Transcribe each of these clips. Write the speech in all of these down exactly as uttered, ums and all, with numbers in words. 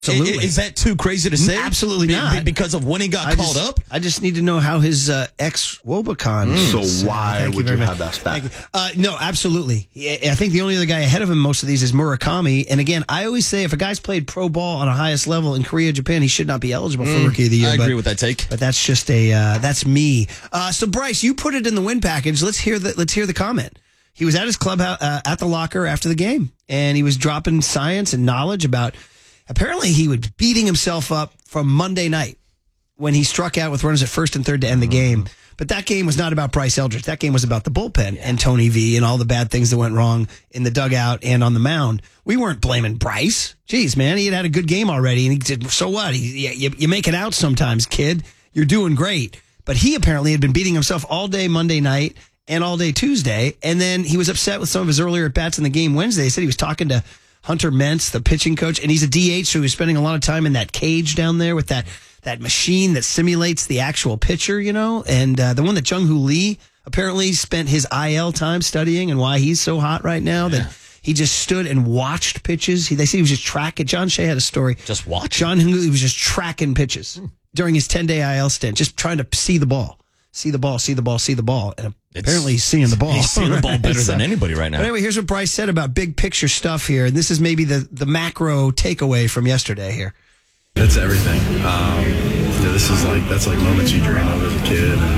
Absolutely. Is that too crazy to say? Absolutely Be- not. be- Because of when he got I called just, up? I just need to know how his uh, ex Wobacon. So is. why Thank would very you much. have that stat? Thank you. Uh, no, absolutely. I I think the only other guy ahead of him most of these is Murakami. And again, I always say if a guy's played pro ball on a highest level in Korea, Japan, he should not be eligible for Rookie of the Year. I agree but, with that take. But that's just a uh, that's me. Uh, so Bryce, you put it in the win package. Let's hear the let's hear the comment. He was at his club uh, at the locker after the game, and he was dropping science and knowledge about. Apparently, he was beating himself up from Monday night when he struck out with runners at first and third to end the game. But that game was not about Bryce Eldridge. That game was about the bullpen and Tony V and all the bad things that went wrong in the dugout and on the mound. We weren't blaming Bryce. Jeez, man, he had had a good game already. And he said, so what? He, you, you make it out sometimes, kid. You're doing great. But he apparently had been beating himself all day Monday night and all day Tuesday. And then he was upset with some of his earlier at-bats in the game Wednesday. He said he was talking to Hunter Mentz, the pitching coach, and he's a D H, so he was spending a lot of time in that cage down there with that that machine that simulates the actual pitcher, you know, and uh, the one that Jung-Hoo Lee apparently spent his I L time studying and why he's so hot right now, yeah. that he just stood and watched pitches. He, they said he was just tracking. John Shea had a story. Just watch? Jung-Hoo Lee was just tracking pitches hmm. during his ten-day I L stint, just trying to see the ball. See the ball, see the ball, see the ball. And it's, apparently he's seeing the ball. He's seeing the ball better so, than anybody right now. But anyway, here's what Bryce said about big picture stuff here. And this is maybe the, the macro takeaway from yesterday here. That's everything. Um, you know, this is like, that's like moments you dream of as a kid. And,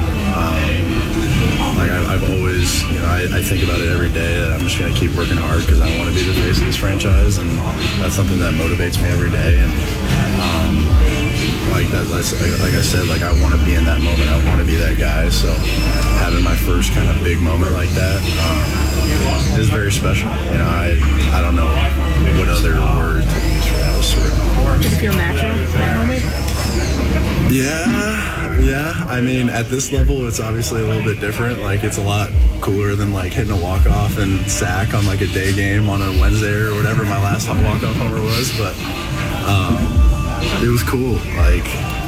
um, like I, I've always, you know, I, I think about it every day that I'm just going to keep working hard because I want to be the face of this franchise. And that's something that motivates me every day. And, um, Like that, that's, like I said, like I want to be in that moment. I want to be that guy. So having my first kind of big moment like that um, is very special. You know, I I don't know what other word to use for that. Sort of. Does it feel natural, that moment? Yeah, yeah. I mean, at this level, it's obviously a little bit different. Like it's a lot cooler than like hitting a walk off and sack on like a day game on a Wednesday or whatever my last walk off homer was. But. Um, It was cool. Like,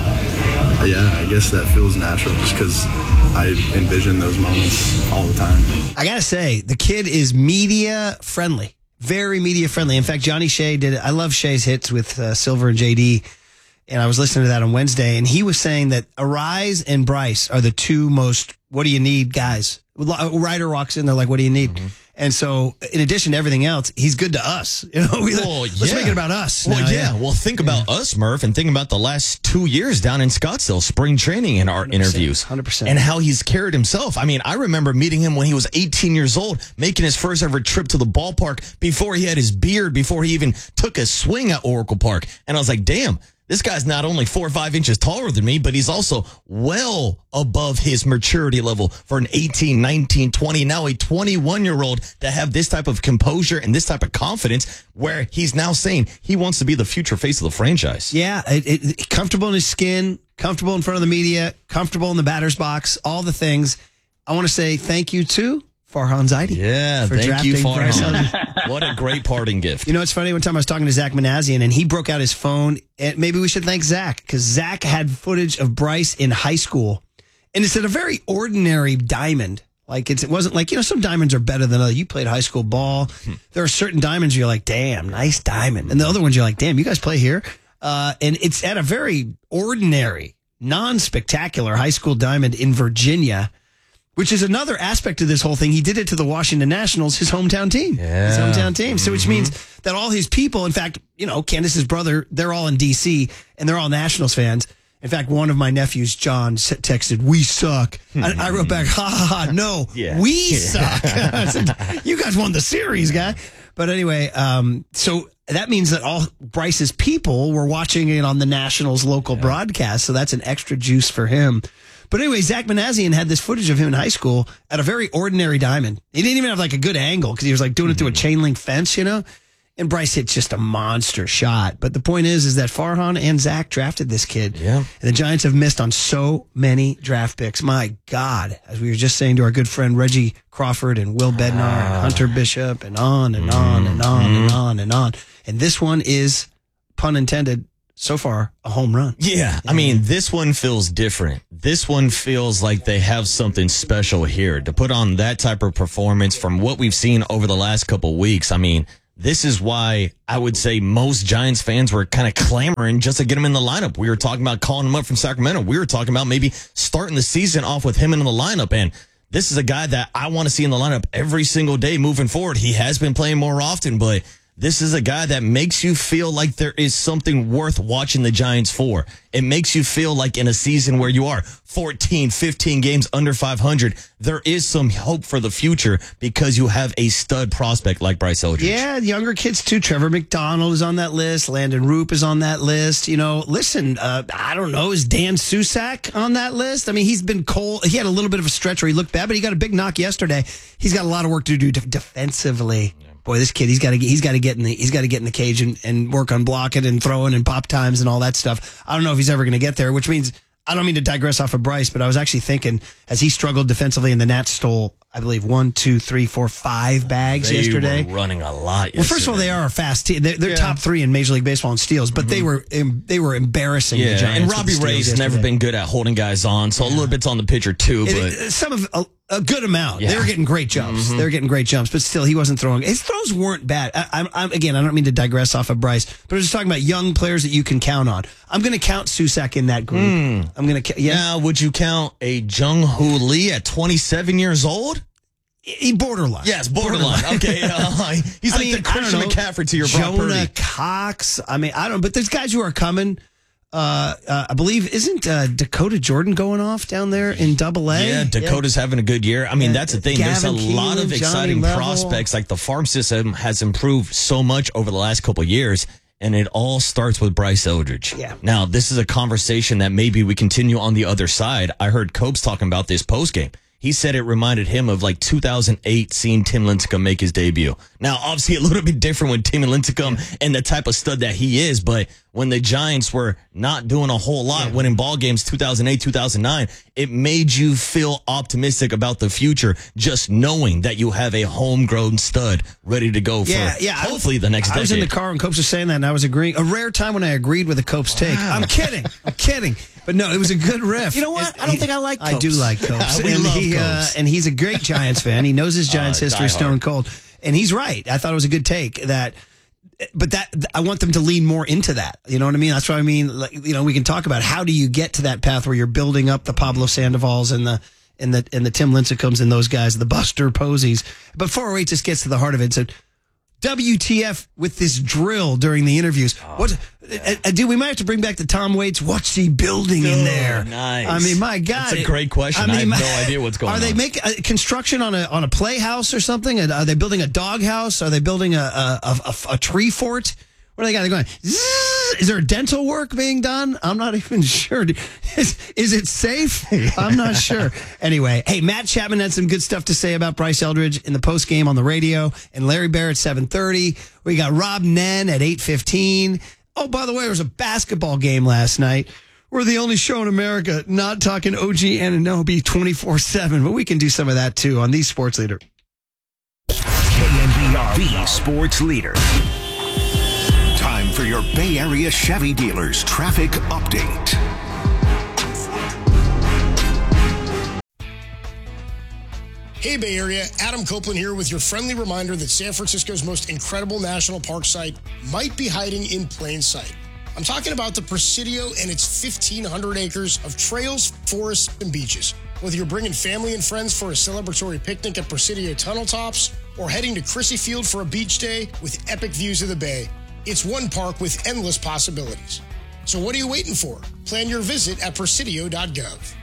yeah, I guess that feels natural just because I envision those moments all the time. I got to say, the kid is media friendly, very media friendly. In fact, Johnny Shea did it. I love Shea's hits with uh, Silver and J D. And I was listening to that on Wednesday, and he was saying that Arise and Bryce are the two most, what do you need guys? A writer walks in, they're like, what do you need? Mm-hmm. And so, in addition to everything else, he's good to us. You know, we, well, let's yeah. make it about us. Well, now, yeah. yeah. Well, think about yeah. us, Murph, and think about the last two years down in Scottsdale, spring training and our one hundred percent, interviews. one hundred percent. And how he's carried himself. I mean, I remember meeting him when he was eighteen years old, making his first ever trip to the ballpark before he had his beard, before he even took a swing at Oracle Park. And I was like, damn. This guy's not only four or five inches taller than me, but he's also well above his maturity level for an eighteen, nineteen, twenty, now a twenty-one-year-old to have this type of composure and this type of confidence where he's now saying he wants to be the future face of the franchise. Yeah, it, it, comfortable in his skin, comfortable in front of the media, comfortable in the batter's box, all the things. I want to say thank you to Farhan Zaidi. Yeah, for thank you, Farhan. What a great parting gift. You know, it's funny. One time I was talking to Zach Manassian, and he broke out his phone. And maybe we should thank Zach, because Zach had footage of Bryce in high school. And it's at a very ordinary diamond. Like, it's, it wasn't like, you know, some diamonds are better than others. You played high school ball. Hmm. There are certain diamonds you're like, damn, nice diamond. And the other ones you're like, damn, you guys play here? Uh, and it's at a very ordinary, non-spectacular high school diamond in Virginia, which is another aspect of this whole thing. He did it to the Washington Nationals, his hometown team. Yeah. His hometown team. So, which Mm-hmm. means that all his people, in fact, you know, Candace's brother, they're all in D C and they're all Nationals fans. In fact, one of my nephews, John, texted, "We suck." I, I wrote back, "Ha ha ha! No, Yeah. we suck." I said, "You guys won the series, guy." But anyway, um, so that means that all Bryce's people were watching it on the Nationals local yeah. broadcast. So that's an extra juice for him. But anyway, Zach Manassian had this footage of him in high school at a very ordinary diamond. He didn't even have like a good angle because he was like doing it through a chain link fence, you know. And Bryce hit just a monster shot. But the point is, is that Farhan and Zach drafted this kid. Yeah. And the Giants have missed on so many draft picks. My God. As we were just saying to our good friend Reggie Crawford and Will Bednar ah. and Hunter Bishop and on and on and on mm. and on and on. And this one is, pun intended, so far, a home run. Yeah. yeah. I mean, this one feels different. This one feels like they have something special here to put on that type of performance from what we've seen over the last couple of weeks. I mean, this is why I would say most Giants fans were kind of clamoring just to get him in the lineup. We were talking about calling him up from Sacramento. We were talking about maybe starting the season off with him in the lineup. And this is a guy that I want to see in the lineup every single day moving forward. He has been playing more often, but this is a guy that makes you feel like there is something worth watching the Giants for. It makes you feel like in a season where you are fourteen, fifteen games under five hundred, there is some hope for the future because you have a stud prospect like Bryce Eldridge. Yeah, younger kids too. Trevor McDonald is on that list. Landon Roop is on that list. You know, listen, uh, I don't know, is Dan Susak on that list? I mean, he's been cold. He had a little bit of a stretch where he looked bad, but he got a big knock yesterday. He's got a lot of work to do de- defensively. Yeah. Boy, this kid, he's got to get, he's got to get in the, he's got to get in the cage and, and work on blocking and throwing and pop times and all that stuff. I don't know if he's ever going to get there, which means I don't mean to digress off of Bryce, but I was actually thinking as he struggled defensively and the Nats stole, I believe, one, two, three, four, five bags they yesterday. They were running a lot yesterday. Well, first of all, they are a fast team. They're, they're yeah. top three in Major League Baseball in steals, but mm-hmm. they were they were embarrassing yeah. the Giants. And Robbie Ray's yesterday. Never been good at holding guys on, so yeah. a little bit's on the pitcher too. But it, some of a, a good amount. Yeah. They were getting great jumps. Mm-hmm. They were getting great jumps, but still, he wasn't throwing. His throws weren't bad. I, I'm, I'm again, I don't mean to digress off of Bryce, but I was just talking about young players that you can count on. I'm going to count Susak in that group. Mm. I'm going to. Yeah. Now, would you count a Jung-Hoo Lee at twenty-seven years old? He borderline. Yes, borderline. borderline. Okay, uh, he's I like mean, the Christian McCaffrey to your Brock Jonah Purdy. Cox. I mean, I don't. But there's guys who are coming. Uh, uh, I believe isn't uh, Dakota Jordan going off down there in Double A? Yeah, Dakota's yeah. having a good year. I mean, yeah. that's the thing. Gavin There's a Keelan, lot of exciting Johnny prospects. Like the farm system has improved so much over the last couple of years. And it all starts with Bryce Eldridge. Yeah. Now, this is a conversation that maybe we continue on the other side. I heard Copes talking about this postgame. He said it reminded him of like two thousand eight seeing Tim Lincecum make his debut. Now, obviously a little bit different with Tim Lincecum yeah. and the type of stud that he is, but when the Giants were not doing a whole lot, yeah. winning ball games two thousand eight, two thousand nine, it made you feel optimistic about the future just knowing that you have a homegrown stud ready to go for yeah, yeah. hopefully the next I decade. I was in the car and Copes was saying that and I was agreeing. A rare time when I agreed with a Copes take. Wow. I'm kidding. I'm kidding. But no, it was a good riff. You know what? It, I don't he, think I like Copes. I do like Copes. we and, love he, Copes. Uh, and he's a great Giants fan. He knows his Giants uh, history stone cold. And he's right. I thought it was a good take that, but that I want them to lean more into that. You know what I mean? That's what I mean. Like, you know, we can talk about how do you get to that path where you're building up the Pablo Sandovals and the, and the, and the Tim Lincecums and those guys, the Buster Posies. But four oh eight just gets to the heart of it. So, W T F with this drill during the interviews. Oh, what, yeah. uh, dude, we might have to bring back the Tom Waits. What's he building oh, in there? Nice. I mean, my God. That's a great question. I, mean, I have no idea what's going on. Are they making uh, construction on a on a playhouse or something? Are they building a doghouse? Are they building a a, a, a, a tree fort? What are they got? They're going, zzz, is there dental work being done? I'm not even sure. Is, is it safe? I'm not sure. Anyway, hey, Matt Chapman had some good stuff to say about Bryce Eldridge in the post game on the radio, and Larry Bear at seven thirty. We got Rob Nen at eight fifteen. Oh, by the way, there was a basketball game last night. We're the only show in America not talking O G Anunoby twenty-four seven, but we can do some of that too on the Sports Leader. K N B R, the Sports Leader. Time for your Bay Area Chevy dealers traffic update. Hey Bay Area, Adam Copeland here with your friendly reminder that San Francisco's most incredible national park site might be hiding in plain sight. I'm talking about the Presidio and its fifteen hundred acres of trails, forests, and beaches. Whether you're bringing family and friends for a celebratory picnic at Presidio tunnel tops or heading to Crissy Field for a beach day with epic views of the bay, it's one park with endless possibilities. So what are you waiting for? Plan your visit at presidio dot gov.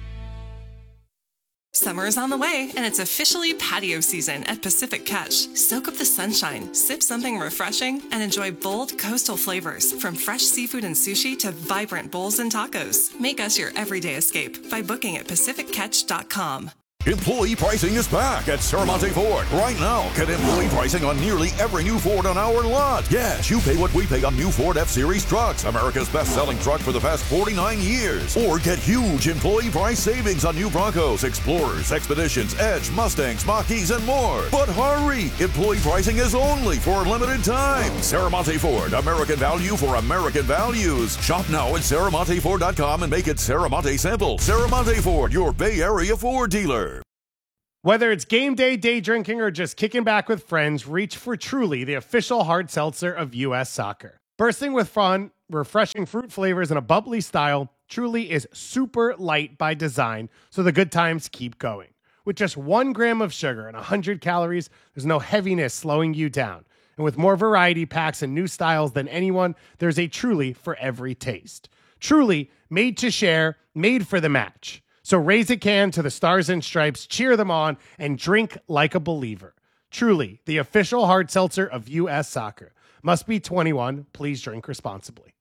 Summer is on the way, and it's officially patio season at Pacific Catch. Soak up the sunshine, sip something refreshing, and enjoy bold coastal flavors from fresh seafood and sushi to vibrant bowls and tacos. Make us your everyday escape by booking at pacific catch dot com. Employee pricing is back at Serramonte Ford. Right now, get employee pricing on nearly every new Ford on our lot. Yes, you pay what we pay on new Ford F-Series trucks, America's best-selling truck for the past forty-nine years. Or get huge employee price savings on new Broncos, Explorers, Expeditions, Edge, Mustangs, Mach-E's, and more. But hurry! Employee pricing is only for a limited time. Serramonte Ford, American value for American values. Shop now at serramonte ford dot com and make it Serramonte simple. Serramonte Ford, your Bay Area Ford dealer. Whether it's game day, day drinking, or just kicking back with friends, reach for Truly, the official hard seltzer of U S Soccer. Bursting with fun, refreshing fruit flavors, and a bubbly style, Truly is super light by design, so the good times keep going. With just one gram of sugar and one hundred calories, there's no heaviness slowing you down. And with more variety packs and new styles than anyone, there's a Truly for every taste. Truly, made to share, made for the match. So raise a can to the Stars and Stripes, cheer them on, and drink like a believer. Truly, the official hard seltzer of U S Soccer. Must be twenty-one. Please drink responsibly.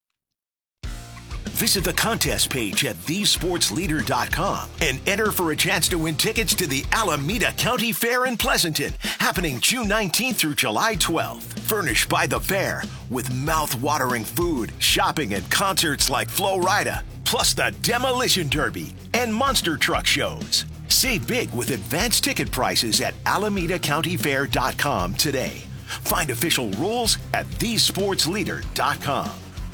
Visit the contest page at the sports leader dot com and enter for a chance to win tickets to the Alameda County Fair in Pleasanton, happening June nineteenth through July twelfth. Furnished by the fair with mouth-watering food, shopping, and concerts like Flo Rida, plus the Demolition Derby and monster truck shows. Save big with advanced ticket prices at alameda county fair dot com today. Find official rules at the sports leader dot com.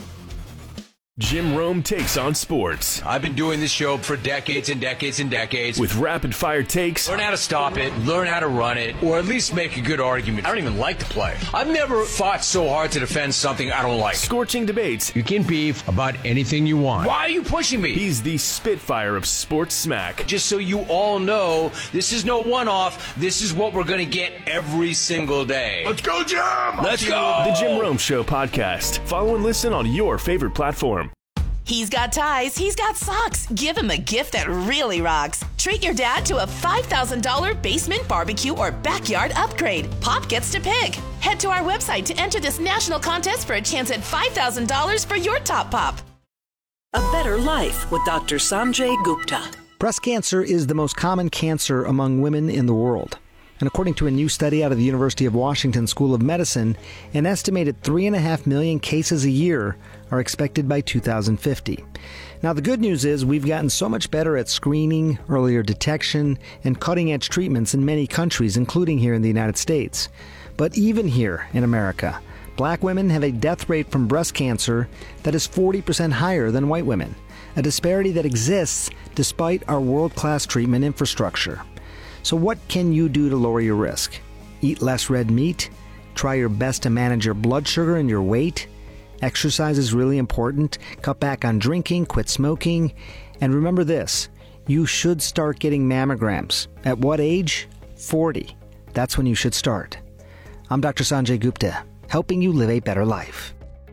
Jim Rome takes on sports. I've been doing this show for decades and decades and decades. With rapid fire takes. Learn how to stop it, learn how to run it, or at least make a good argument. I don't even like the play. I've never fought so hard to defend something I don't like. Scorching debates. You can beef about anything you want. Why are you pushing me? He's the Spitfire of sports smack. Just so you all know, this is no one-off. This is what we're going to get every single day. Let's go, Jim! Let's go! The Jim Rome Show podcast. Follow and listen on your favorite platform. He's got ties, he's got socks. Give him a gift that really rocks. Treat your dad to a five thousand dollars basement barbecue or backyard upgrade. Pop gets to pick. Head to our website to enter this national contest for a chance at five thousand dollars for your top pop. A Better Life with Doctor Sanjay Gupta. Breast cancer is the most common cancer among women in the world. And according to a new study out of the University of Washington School of Medicine, an estimated three and a half million cases a year are expected by two thousand fifty. Now, the good news is we've gotten so much better at screening, earlier detection, and cutting-edge treatments in many countries, including here in the United States. But even here in America, black women have a death rate from breast cancer that is forty percent higher than white women, a disparity that exists despite our world-class treatment infrastructure. So what can you do to lower your risk? Eat less red meat? Try your best to manage your blood sugar and your weight? Exercise is really important. Cut back on drinking, quit smoking. And remember this, you should start getting mammograms. At what age? forty. That's when you should start. I'm Doctor Sanjay Gupta, helping you live a better life.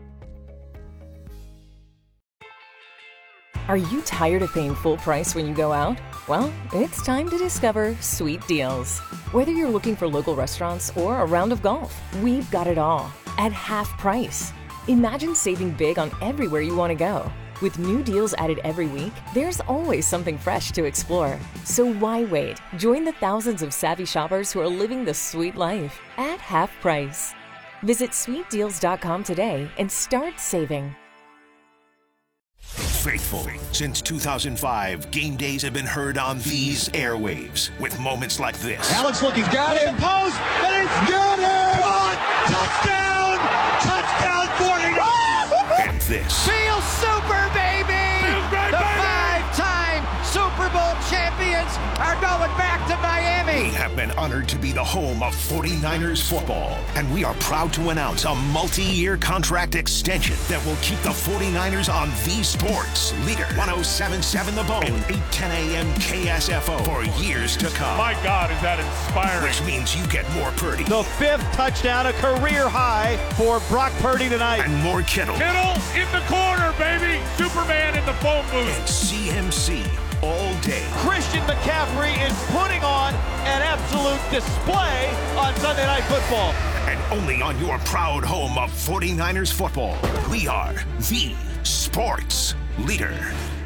Are you tired of paying full price when you go out? Well, it's time to discover Sweet Deals. Whether you're looking for local restaurants or a round of golf, we've got it all at half price. Imagine saving big on everywhere you want to go. With new deals added every week, there's always something fresh to explore. So why wait? Join the thousands of savvy shoppers who are living the sweet life at half price. Visit sweet deals dot com today and start saving. Faithful. Since two thousand five, game days have been heard on these airwaves with moments like this. Alex looking, got it, post, and it's got it! On, touchdown! Touchdown, forty-nine! And this. Feel super, baby! Feels great, the baby! Five-time Super Bowl champions are going back to Miami! We have been honored to be the home of forty-niners football, and we are proud to announce a multi-year contract extension that will keep the forty-niners on the Sports Leader one oh seven point seven The Bone and eight ten a.m. K S F O for years to come. My God, is that inspiring. Which means you get more Purdy. The fifth touchdown, a career high for Brock Purdy tonight. And more Kittle. Kittle in the corner, baby. Superman in the phone booth. And C M C all day. Christian McCaffrey is putting on an absolute display on Sunday Night Football. And only on your proud home of forty-niners football, we are the Sports Leader.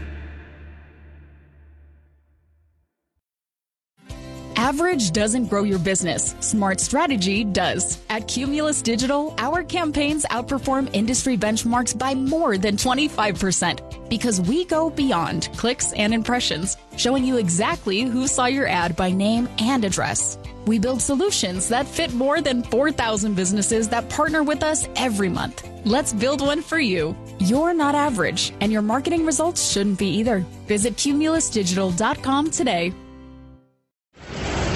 Average doesn't grow your business. Smart strategy does. At Cumulus Digital, our campaigns outperform industry benchmarks by more than twenty-five percent because we go beyond clicks and impressions, showing you exactly who saw your ad by name and address. We build solutions that fit more than four thousand businesses that partner with us every month. Let's build one for you. You're not average, and your marketing results shouldn't be either. Visit cumulus digital dot com today.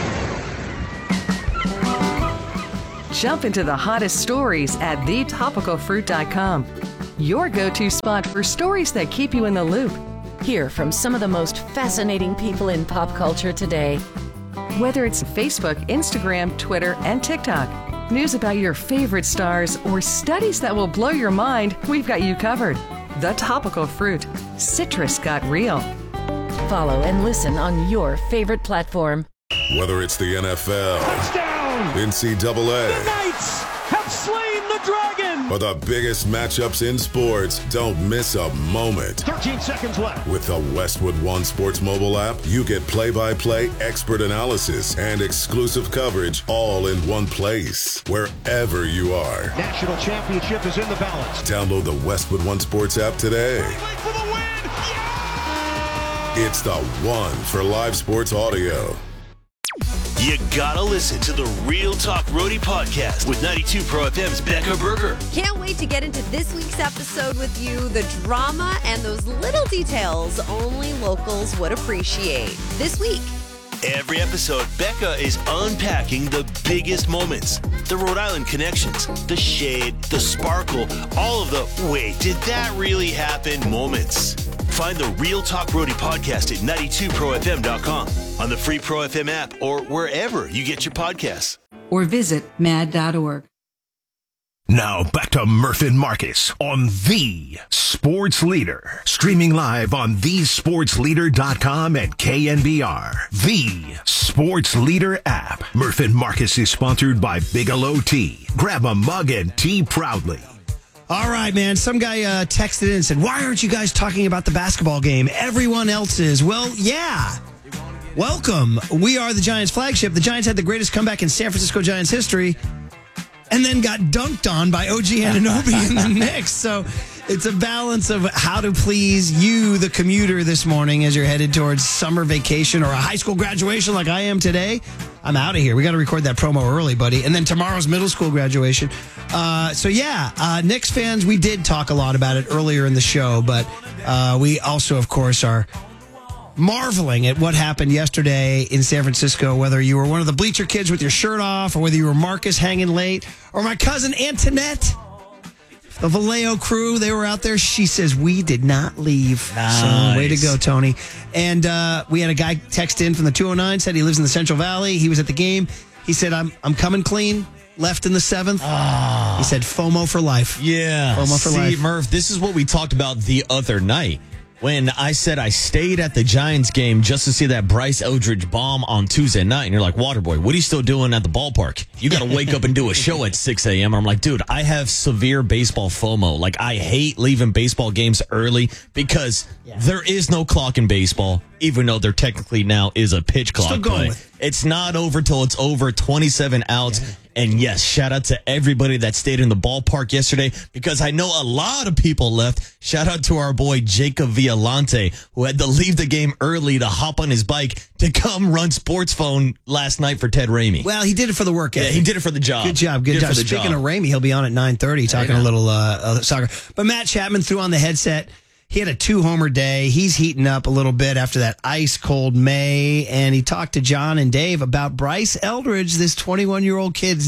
Jump into the hottest stories at the topical fruit dot com. Your go-to spot for stories that keep you in the loop. Hear from some of the most fascinating people in pop culture today. Whether it's Facebook, Instagram, Twitter, and TikTok, news about your favorite stars, or studies that will blow your mind, we've got you covered. The Topical Fruit. Citrus got real. Follow and listen on your favorite platform. Whether it's the N F L, Touchdown! N C double A, The Knights have slain the dragon! or the biggest matchups in sports, don't miss a moment. thirteen seconds left. With the Westwood One Sports mobile app, you get play-by-play expert analysis and exclusive coverage all in one place, wherever you are. National championship is in the balance. Download the Westwood One Sports app today. For the win! Yeah! It's the one for live sports audio. You gotta listen to the Real Talk Roadie podcast with ninety-two Pro F M's Becca Berger. Can't wait to get into this week's episode with you. The drama and those little details only locals would appreciate. This week. Every episode, Becca is unpacking the biggest moments, the Rhode Island connections, the shade, the sparkle, all of the wait, did that really happen moments. Find the Real Talk Roadie podcast at ninety-two pro f m dot com, on the free Pro F M app, or wherever you get your podcasts. Or visit mad dot org. Now back to Murph and Marcus on The Sports Leader. Streaming live on the sports leader dot com and K N B R. The Sports Leader app. Murph and Marcus is sponsored by Bigelow Tea. Grab a mug and tea proudly. All right, man. Some guy uh, texted in and said, why aren't you guys talking about the basketball game? Everyone else is. Well, yeah. Welcome. We are the Giants flagship. The Giants had the greatest comeback in San Francisco Giants history and then got dunked on by O G Anunoby in the Knicks. So it's a balance of how to please you, the commuter, this morning as you're headed towards summer vacation or a high school graduation like I am today. I'm out of here. We got to record that promo early, buddy. And then tomorrow's middle school graduation. Uh, so, yeah, uh, Knicks fans, we did talk a lot about it earlier in the show, but uh, we also, of course, are marveling at what happened yesterday in San Francisco, whether you were one of the bleacher kids with your shirt off or whether you were Marcus hanging late or my cousin Antoinette, the Vallejo crew, they were out there. She says, we did not leave. Nice. So, way to go, Tony. And uh, we had a guy text in from the two oh nine, said he lives in the Central Valley. He was at the game. He said, I'm I'm coming clean. Left in the seventh. Oh. He said, FOMO for life. Yeah. FOMO for See, life. Murph, this is what we talked about the other night. When I said I stayed at the Giants game just to see that Bryce Eldridge bomb on Tuesday night, and you're like, Waterboy, what are you still doing at the ballpark? You got to wake up and do a show at six a.m. I'm like, dude, I have severe baseball FOMO. Like, I hate leaving baseball games early because yeah. there is no clock in baseball, even though there technically now is a pitch clock. Still going with it. It's not over till it's over, twenty-seven outs. Yeah. And yes, shout out to everybody that stayed in the ballpark yesterday because I know a lot of people left. Shout out to our boy Jacob Violante, who had to leave the game early to hop on his bike to come run Sports Phone last night for Ted Ramey. Well, he did it for the work. Yeah, he did it for the job. Good job, good did job. Speaking job. of Ramey, he'll be on at nine thirty talking a little uh, uh, soccer. But Matt Chapman threw on the headset. He had a two-homer day. He's heating up a little bit after that ice-cold May, and he talked to John and Dave about Bryce Eldridge, this twenty-one-year-old kid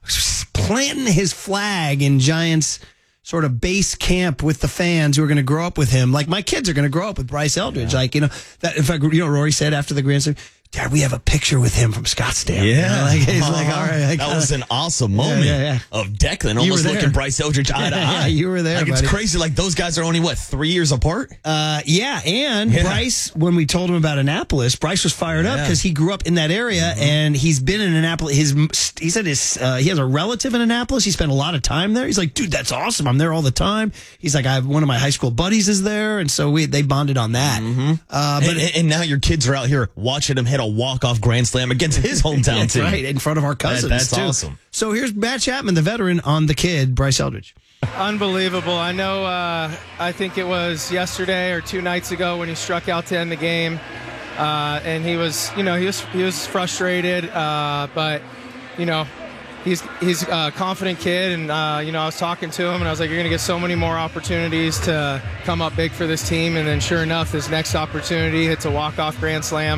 planting his flag in Giants sort of base camp with the fans who are going to grow up with him. Like, my kids are going to grow up with Bryce Eldridge. Yeah. Like, you know, that, in fact, you know, Rory said after the Grand Slam, Dad, we have a picture with him from Scottsdale. Yeah. You know, like, he's uh-huh. like, all right. That gotta, was an awesome moment yeah, yeah, yeah. of Declan almost looking Bryce Eldridge eye to yeah, eye. You were there, Like, buddy. it's crazy. Like, those guys are only, what, three years apart? Uh, yeah, and yeah. Bryce, when we told him about Annapolis, Bryce was fired yeah. up because he grew up in that area, mm-hmm. and he's been in Annapolis. His He said his uh, he has a relative in Annapolis. He spent a lot of time there. He's like, dude, that's awesome. I'm there all the time. He's like, I have one of my high school buddies is there, and so we they bonded on that. Mm-hmm. Uh, but and, and now your kids are out here watching him hit a walk-off grand slam against his hometown That's team. right, in front of our cousins. That, that's too. awesome. So here's Matt Chapman, the veteran, on the kid, Bryce Eldridge. Unbelievable. I know, uh, I think it was yesterday or two nights ago when he struck out to end the game. Uh, and he was, you know, he was, he was frustrated, uh, but, you know, he's, he's a confident kid. And, uh, you know, I was talking to him and I was like, you're going to get so many more opportunities to come up big for this team. And then sure enough, this next opportunity hits a walk-off grand slam.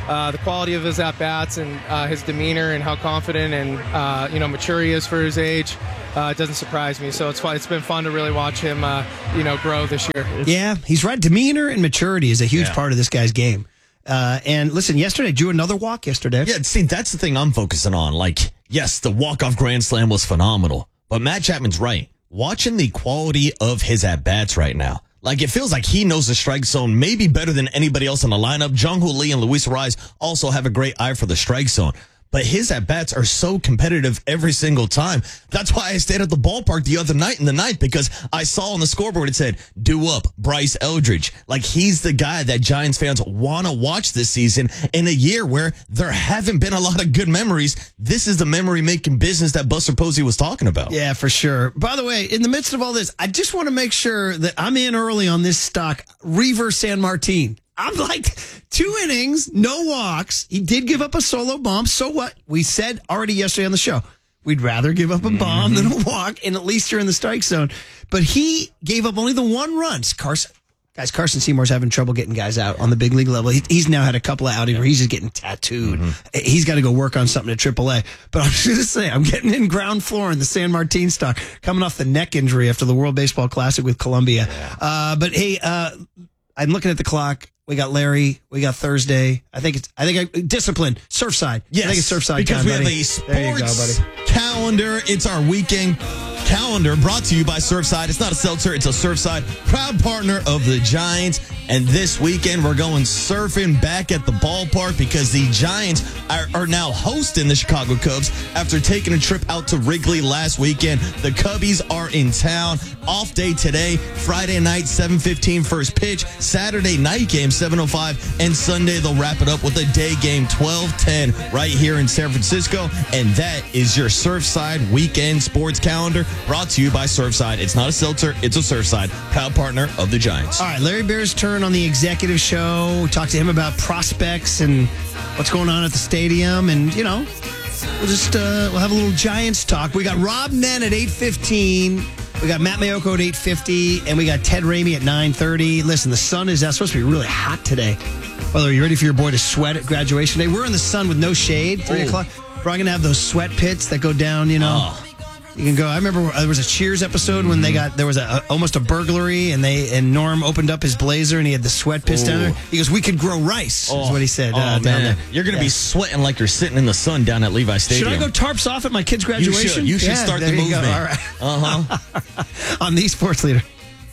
uh, the quality of his at-bats and uh, his demeanor and how confident and uh, you know mature he is for his age, uh, it doesn't surprise me. So it's fun. It's been fun to really watch him uh, you know grow this year. Yeah, he's right. Demeanor and maturity is a huge Yeah. part of this guy's game. Uh, and listen, yesterday drew another walk yesterday. Yeah, see, that's the thing I'm focusing on. Like, yes, the walk-off grand slam was phenomenal, but Matt Chapman's right. Watching the quality of his at-bats right now, like, it feels like he knows the strike zone maybe better than anybody else in the lineup. Jung-Hoo Lee and Luis Arraez also have a great eye for the strike zone. But his at-bats are so competitive every single time. That's why I stayed at the ballpark the other night in the ninth, because I saw on the scoreboard it said, due up, Bryce Eldridge. Like, he's the guy that Giants fans want to watch this season in a year where there haven't been a lot of good memories. This is the memory-making business that Buster Posey was talking about. Yeah, for sure. By the way, in the midst of all this, I just want to make sure that I'm in early on this stock, Reaver San Martin. I'm like two innings, no walks. He did give up a solo bomb. So what? We said already yesterday on the show, we'd rather give up a bomb mm-hmm. than a walk, and at least you're in the strike zone. But he gave up only the one run. Carson, guys, Carson Seymour's having trouble getting guys out on the big league level. He, he's now had a couple of outings where he's just getting tattooed. Mm-hmm. He's got to go work on something at triple A. But I'm just going to say, I'm getting in ground floor in the San Martin stock, coming off the neck injury after the World Baseball Classic with Columbia. Yeah. Uh, but hey, uh, I'm looking at the clock. We got Larry. We got Thursday. I think it's. I think I, discipline. Surfside. Yes, I think it's Surfside because time, we buddy. have a sports there you go, buddy. calendar. It's our weekend calendar brought to you by Surfside. It's not a seltzer. It's a Surfside, proud partner of the Giants. And this weekend we're going surfing back at the ballpark because the Giants are, are now hosting the Chicago Cubs after taking a trip out to Wrigley last weekend. The Cubbies are in town. Off day today. Friday night, seven fifteen first pitch. Saturday night game, seven oh five. And Sunday they'll wrap it up with a day game, twelve ten, right here in San Francisco. And that is your Surfside weekend sports calendar brought to you by Surfside. It's not a seltzer. It's a Surfside, proud partner of the Giants. All right, Larry Bear's turn on the executive show. We talked to him about prospects and what's going on at the stadium. And, you know, we'll just uh, we'll have a little Giants talk. We got Rob Nen at eight fifteen. We got Matt Mayoko at eight fifty. And we got Ted Ramey at nine thirty. Listen, the sun is out. Supposed to be really hot today. Well, are you ready for your boy to sweat at graduation day? We're in the sun with no shade, three o'clock. We're going to have those sweat pits that go down, you know. Oh. You can go. I remember there was a Cheers episode when they got there was a, a almost a burglary, and they and Norm opened up his blazer and he had the sweat pits down there. He goes, "We could grow rice." Oh. Is what he said. Oh, uh, down man. there. You're going to yeah. be sweating like you're sitting in the sun down at Levi Stadium. Should I go tarps off at my kid's graduation? You should. You should yeah, start the movement. movement. All right. Uh huh. On the Sports Leader.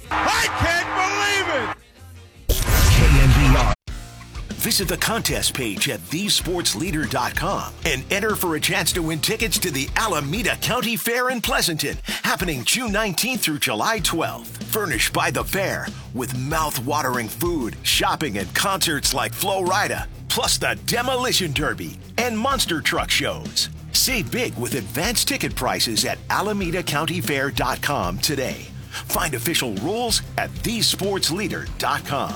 I can't believe it. K N B R. Visit the contest page at the sports leader dot com and enter for a chance to win tickets to the Alameda County Fair in Pleasanton, happening June nineteenth through July twelfth. Furnished by the fair with mouth-watering food, shopping, and concerts like Flo Rida, plus the Demolition Derby and monster truck shows. Save big with advanced ticket prices at alameda county fair dot com today. Find official rules at the sports leader dot com.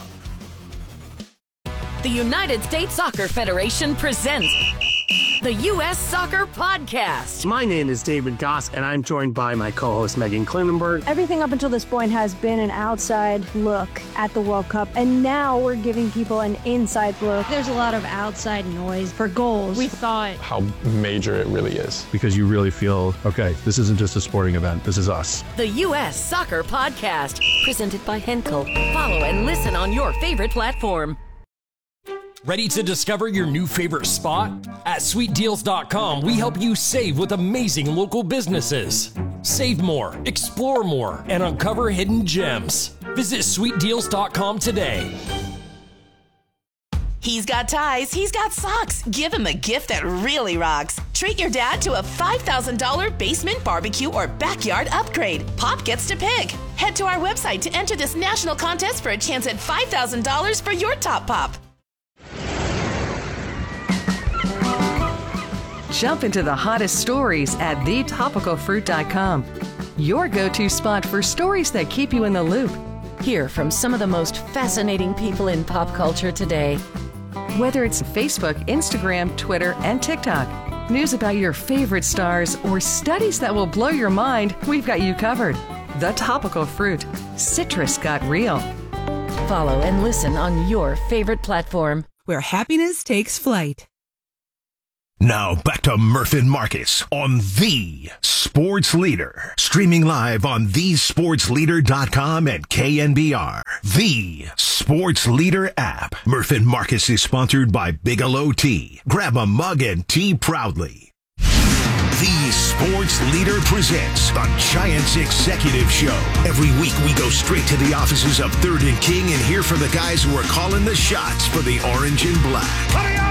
The United States Soccer Federation presents the U S Soccer Podcast. My name is David Goss, and I'm joined by my co-host Megan Klinenberg. Everything up until this point has been an outside look at the World Cup, and now we're giving people an inside look. There's a lot of outside noise for goals. We thought how major it really is, because you really feel, okay, this isn't just a sporting event, this is us. The U S Soccer Podcast, presented by Henkel. Follow and listen on your favorite platform. Ready to discover your new favorite spot? At sweet deals dot com, we help you save with amazing local businesses. Save more, explore more, and uncover hidden gems. Visit sweet deals dot com today. He's got ties, he's got socks. Give him a gift that really rocks. Treat your dad to a five thousand dollars basement barbecue or backyard upgrade. Pop gets to pick. Head to our website to enter this national contest for a chance at five thousand dollars for your top pop. Jump into the hottest stories at the topical fruit dot com. Your go-to spot for stories that keep you in the loop. Hear from some of the most fascinating people in pop culture today. Whether it's Facebook, Instagram, Twitter, and TikTok, news about your favorite stars, or studies that will blow your mind, we've got you covered. The Topical Fruit. Citrus got real. Follow and listen on your favorite platform. where happiness takes flight. Now back to Murph and Marcus on The Sports Leader. Streaming live on the sports leader dot com and K N B R. The Sports Leader app. Murph and Marcus is sponsored by Bigelow Tea. Grab a mug and tea proudly. The Sports Leader presents the Giants Executive Show. Every week we go straight to the offices of Third and King and hear from the guys who are calling the shots for the orange and black.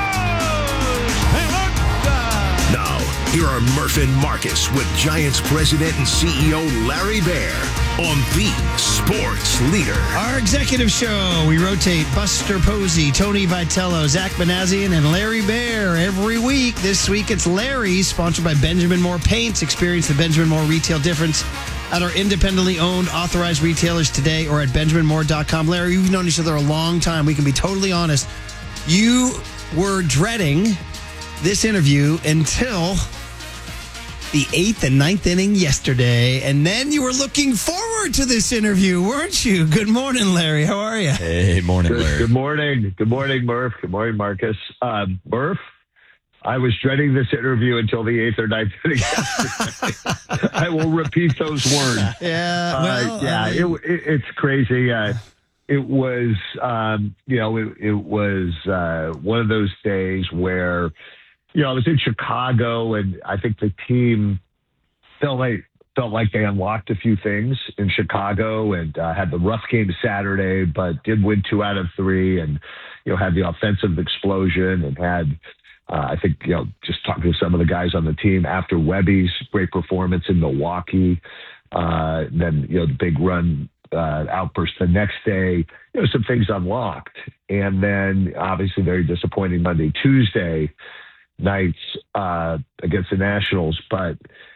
Now, here are Murph and Marcus with Giants President and C E O Larry Baer on The Sports Leader. Our executive show, we rotate Buster Posey, Tony Vitello, Zach Benazian, and Larry Baer every week. This week it's Larry, sponsored by Benjamin Moore Paints. Experience the Benjamin Moore retail difference at our independently owned authorized retailers today or at benjamin moore dot com. Larry, we've known each other a long time. We can be totally honest. You were dreading this interview until the eighth and ninth inning yesterday, and then you were looking forward to this interview, weren't you? Good morning, Larry. How are you? Hey, morning, good, Larry. Good morning. Good morning, Murph. Good morning, Marcus. Um, Murph, I was dreading this interview until the eighth or ninth inning yesterday. I will repeat those words. Yeah, well, uh, yeah, I mean, it, it, it's crazy. Uh, it was, um, you know, it, it was uh, one of those days where, you know, I was in Chicago, and I think the team felt like felt like they unlocked a few things in Chicago, and uh, had the rough game Saturday, but did win two out of three, and you know, had the offensive explosion, and had uh, I think you know, just talking to some of the guys on the team after Webby's great performance in Milwaukee, uh, then you know the big run uh, outburst the next day, you know, some things unlocked, and then obviously very disappointing Monday, Tuesday nights uh, against the Nationals. But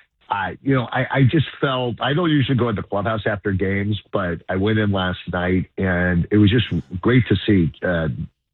I, you know, I, I just felt, I don't usually go in the clubhouse after games, but I went in last night, and it was just great to see. Uh,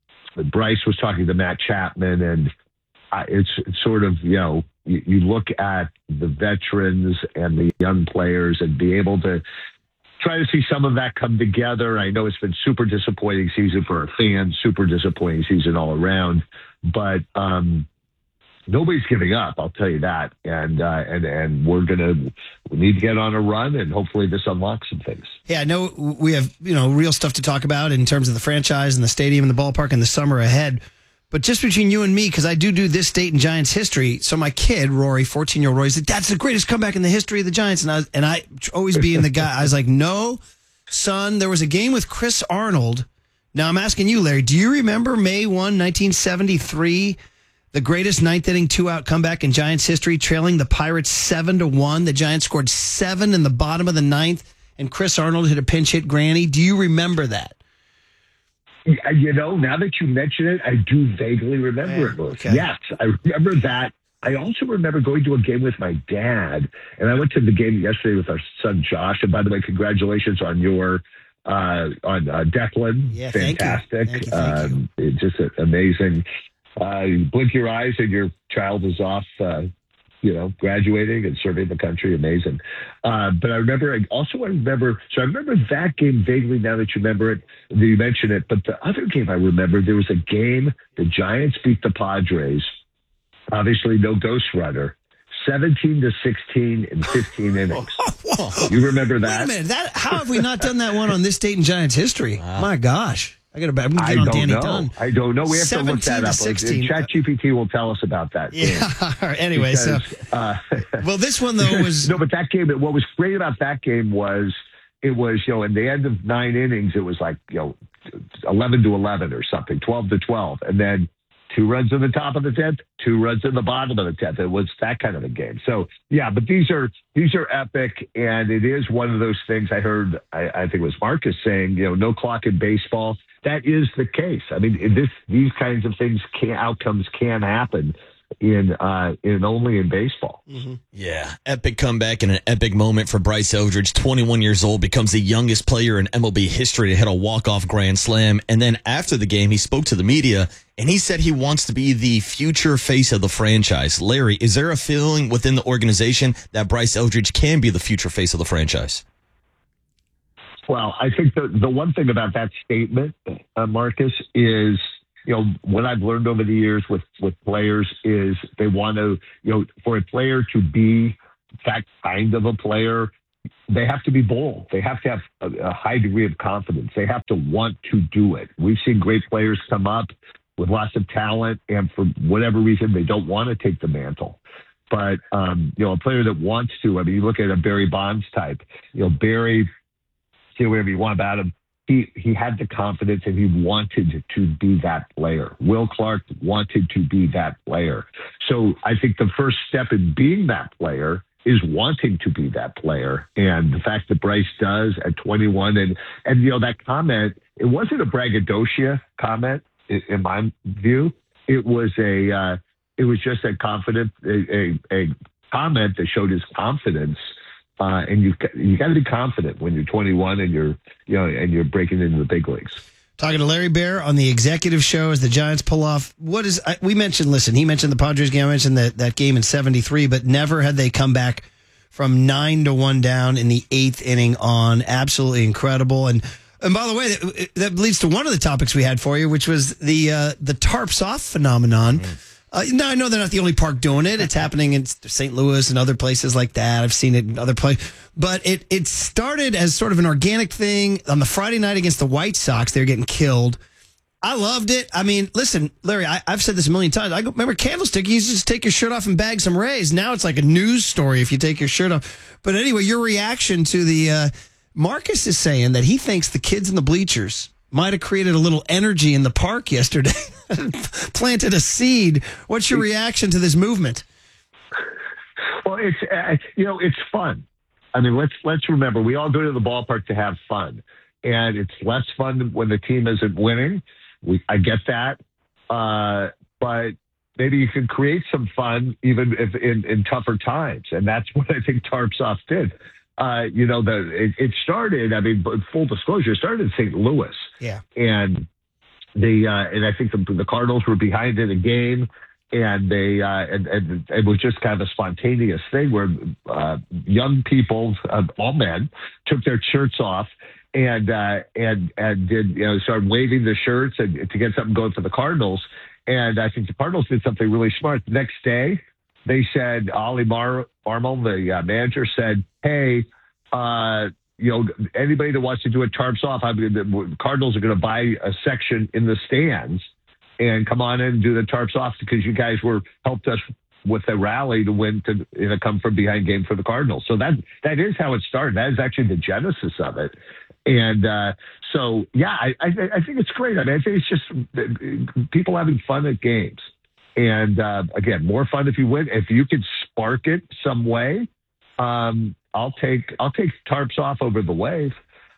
Bryce was talking to Matt Chapman, and I, it's, it's sort of, you know, you, you look at the veterans and the young players and be able to try to see some of that come together. I know it's been super disappointing season for our fans, super disappointing season all around, but, um, nobody's giving up, I'll tell you that. And uh, and and we're gonna we need to get on a run, and hopefully this unlocks some things. Yeah, I know we have, you know, real stuff to talk about in terms of the franchise and the stadium and the ballpark in the summer ahead. But just between you and me, because I do do this date in Giants history. So my kid, Rory, fourteen-year-old Rory, said, "That's the greatest comeback in the history of the Giants." And I and I always being the guy, I was like, "No, son, there was a game with Chris Arnold." Now I'm asking you, Larry, do you remember May first, nineteen seventy-three? The greatest ninth inning two out comeback in Giants history, trailing the Pirates seven to one. The Giants scored seven in the bottom of the ninth, and Chris Arnold hit a pinch hit granny. Do you remember that? You know, now that you mention it, I do vaguely remember it. Okay. Yes, I remember that. I also remember going to a game with my dad, and I went to the game yesterday with our son Josh. And by the way, congratulations on your uh, on uh, Declan. Yeah, fantastic. Thank you. Thank you, thank um, you. It's just amazing. Uh, you blink your eyes and your child is off, uh, you know, graduating and serving the country. Amazing. Uh, but I remember, I also I remember, so I remember that game vaguely now that you remember it, that you mention it. But the other game I remember, there was a game, the Giants beat the Padres. Obviously, no ghost runner. seventeen to sixteen in fifteen innings. You remember that? Wait a minute. That, how have we not done that one on this date in Giants history? Wow. My gosh. I got to bet. I'm I get on don't Danny know. Dunn. I don't know. We have to look that up. sixteen. ChatGPT will tell us about that. Yeah. Anyway, because, so uh, well, this one though was no, but that game. What was great about that game was it was you know in the end of nine innings it was like you know eleven to eleven or something, twelve to twelve, and then two runs in the top of the tenth, two runs in the bottom of the tenth. It was that kind of a game. So yeah, but these are these are epic, and it is one of those things. I heard. I, I think it was Marcus saying, you know, no clock in baseball. That is the case. I mean, this these kinds of things can outcomes can happen in uh, in only in baseball. Mm-hmm. Yeah, epic comeback and an epic moment for Bryce Eldridge. twenty-one years old, becomes the youngest player in M L B history to hit a walk-off grand slam. And then after the game, he spoke to the media and he said he wants to be the future face of the franchise. Larry, is there a feeling within the organization that Bryce Eldridge can be the future face of the franchise? Well, I think the the one thing about that statement, uh, Marcus, is you know, what I've learned over the years with, with players is they want to, you know, for a player to be that kind of a player, they have to be bold. They have to have a, a high degree of confidence. They have to want to do it. We've seen great players come up with lots of talent, and for whatever reason, they don't want to take the mantle. But, um, you know, a player that wants to, I mean, you look at a Barry Bonds type, you know, Barry, say whatever you want about him, he, he had the confidence and he wanted to be that player. Will Clark wanted to be that player. So I think the first step in being that player is wanting to be that player. And the fact that Bryce does at twenty-one, and, and you know, that comment, it wasn't a braggadocio comment in, in my view. It was a, uh, it was just a confident, a, a, a comment that showed his confidence. Uh, and you you got to be confident when you're twenty-one and you're, you know, and you're breaking into the big leagues. Talking to Larry Baer on the executive show as the Giants pull off. What is, I, we mentioned, listen, he mentioned the Padres game. I mentioned that, that game in seventy-three, but never had they come back from nine to one down in the eighth inning on. Absolutely incredible. And, and by the way, that, that leads to one of the topics we had for you, which was the, uh, the tarps off phenomenon. Mm. Uh, now, I know they're not the only park doing it. It's happening in Saint Louis and other places like that. I've seen it in other places. But it, it started as sort of an organic thing on the Friday night against the White Sox. They were getting killed. I loved it. I mean, listen, Larry, I, I've said this a million times. I remember Candlestick, you used to just take your shirt off and bag some Rays. Now it's like a news story if you take your shirt off. But anyway, your reaction to the uh, Marcus is saying that he thinks the kids in the bleachers might have created a little energy in the park yesterday, planted a seed. What's your reaction to this movement? Well, it's, uh, you know, it's fun. I mean, let's, let's remember, we all go to the ballpark to have fun, and it's less fun when the team isn't winning. We, I get that. Uh, but maybe you can create some fun even if in, in tougher times. And that's what I think Tarps Off did. Uh, you know, the it, it started, I mean, full disclosure, it started in Saint Louis. Yeah. And the, uh, and I think the, the Cardinals were behind in a game, and they, uh, and, and it was just kind of a spontaneous thing where, uh, young people, uh, all men, took their shirts off and, uh, and, and did, you know, started waving the shirts and to get something going for the Cardinals. And I think the Cardinals did something really smart. The next day, they said, Ollie Mar- Marmol, the uh, manager, said, hey, uh, you know, anybody that wants to do a tarps off, I mean, the Cardinals are going to buy a section in the stands and come on in and do the tarps off because you guys were helped us with a rally to win to in a come from behind game for the Cardinals. So that that is how it started. That is actually the genesis of it. And uh, so, yeah, I, I, I think it's great. I mean, I think it's just people having fun at games. And uh, again, more fun if you win. If you could spark it some way, um, I'll take I'll take tarps off over the wave.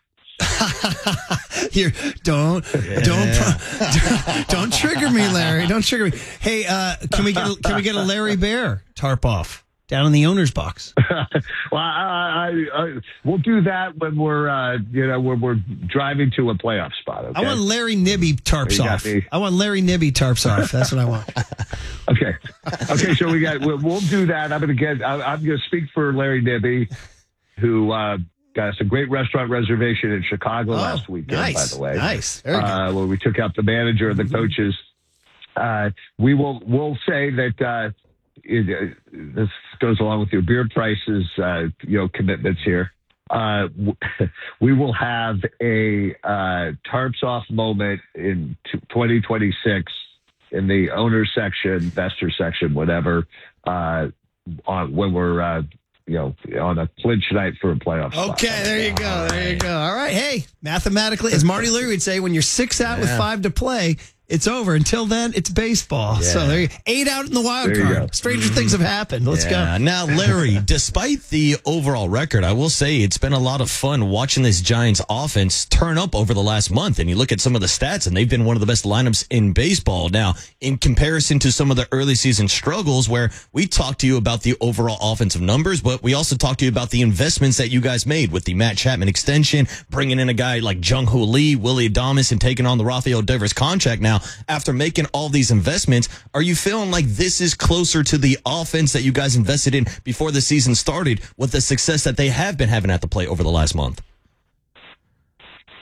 Here, don't yeah. don't don't trigger me, Larry. Don't trigger me. Hey, uh, can we get a, can we get a Larry Baer tarp off down in the owner's box? Well, I, I, I, we'll do that when we're uh, you know when we're driving to a playoff spot. Okay? I want Larry Nibby tarps off. Me. I want Larry Nibby tarps off. That's what I want. Okay, okay. So we got we'll, we'll do that. I'm going to get. I, I'm going to speak for Larry Nibby, who uh, got us a great restaurant reservation in Chicago oh, last weekend. Nice, by the way, nice. Uh, where we took out the manager and the coaches. Uh, we will we'll say that. Uh, It, uh, this goes along with your beer prices, uh, you know, commitments here. Uh, w- we will have a uh, tarps off moment in t- twenty twenty-six in the owner section, investor section, whatever, uh, on when we're, uh, you know, on a clinch night for a playoff spot. Okay, there you go. There you go. All right. Hey, mathematically, as Marty Leary would say, when you're six out yeah. with five to play, it's over. Until then, it's baseball. Yeah. So there you eight out in the wild card. Stranger things have happened. Let's yeah. go. Now, Larry, despite the overall record, I will say it's been a lot of fun watching this Giants offense turn up over the last month. And you look at some of the stats, and they've been one of the best lineups in baseball. Now, in comparison to some of the early season struggles where we talked to you about the overall offensive numbers, but we also talked to you about the investments that you guys made with the Matt Chapman extension, bringing in a guy like Jung-Hoo Lee, Willie Adames, and taking on the Rafael Devers contract. Now, after making all these investments, are you feeling like this is closer to the offense that you guys invested in before the season started with the success that they have been having at the plate over the last month?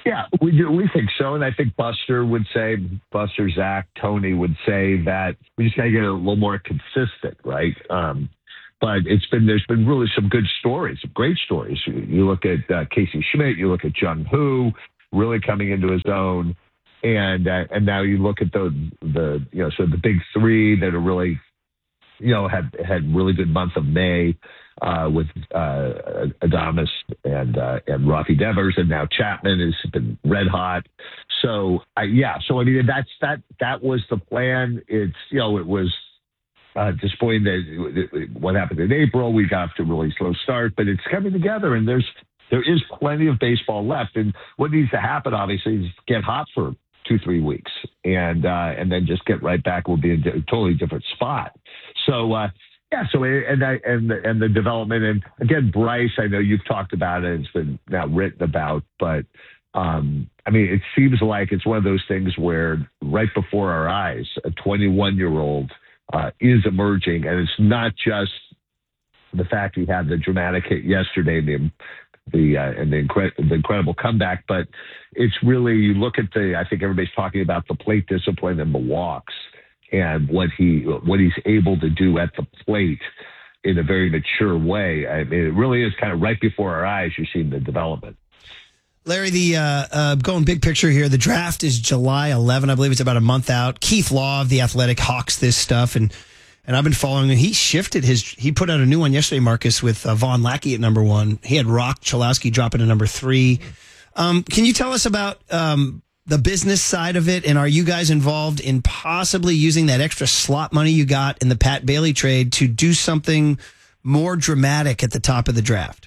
Yeah, we do. We think so, and I think Buster would say, Buster, Zach, Tony would say that we just got to get a little more consistent, right? Um, but it's been there's been really some good stories, some great stories. You, you look at uh, Casey Schmidt, you look at Jung Hoo, really coming into his own, and uh, and now you look at the the you know so the big three that are really you know had had really good month of May. Uh, with uh, Adames and uh, and Rafi Devers, and now Chapman has been red hot. So uh, yeah, so I mean that's that that was the plan. It's you know it was uh, disappointing that what happened in April. We got to a really slow start, but it's coming together, and there's there is plenty of baseball left. And what needs to happen, obviously, is get hot for two three weeks, and uh, and then just get right back. We'll be in a totally different spot. So. Uh, Yeah, so and I, and the, and the development, and again, Bryce, I know you've talked about it. It's been now written about, but um, I mean, it seems like it's one of those things where right before our eyes, a twenty-one-year-old uh, is emerging, and it's not just the fact he had the dramatic hit yesterday, the the uh, and the, incre- the incredible comeback, but it's really you look at the. I think everybody's talking about the plate discipline and the walks. And what he what he's able to do at the plate in a very mature way. I mean, it really is kind of right before our eyes. You're seeing the development. Larry, the uh, uh, going big picture here. The draft is July eleventh. I believe it's about a month out. Keith Law of The Athletic hawks this stuff, and and I've been following him. He shifted his. He put out a new one yesterday, Marcus, with uh, Vaughn Lackey at number one. He had Rock Chalowski dropping to number three. Um, can you tell us about? Um, the business side of it, and are you guys involved in possibly using that extra slot money you got in the Pat Bailey trade to do something more dramatic at the top of the draft?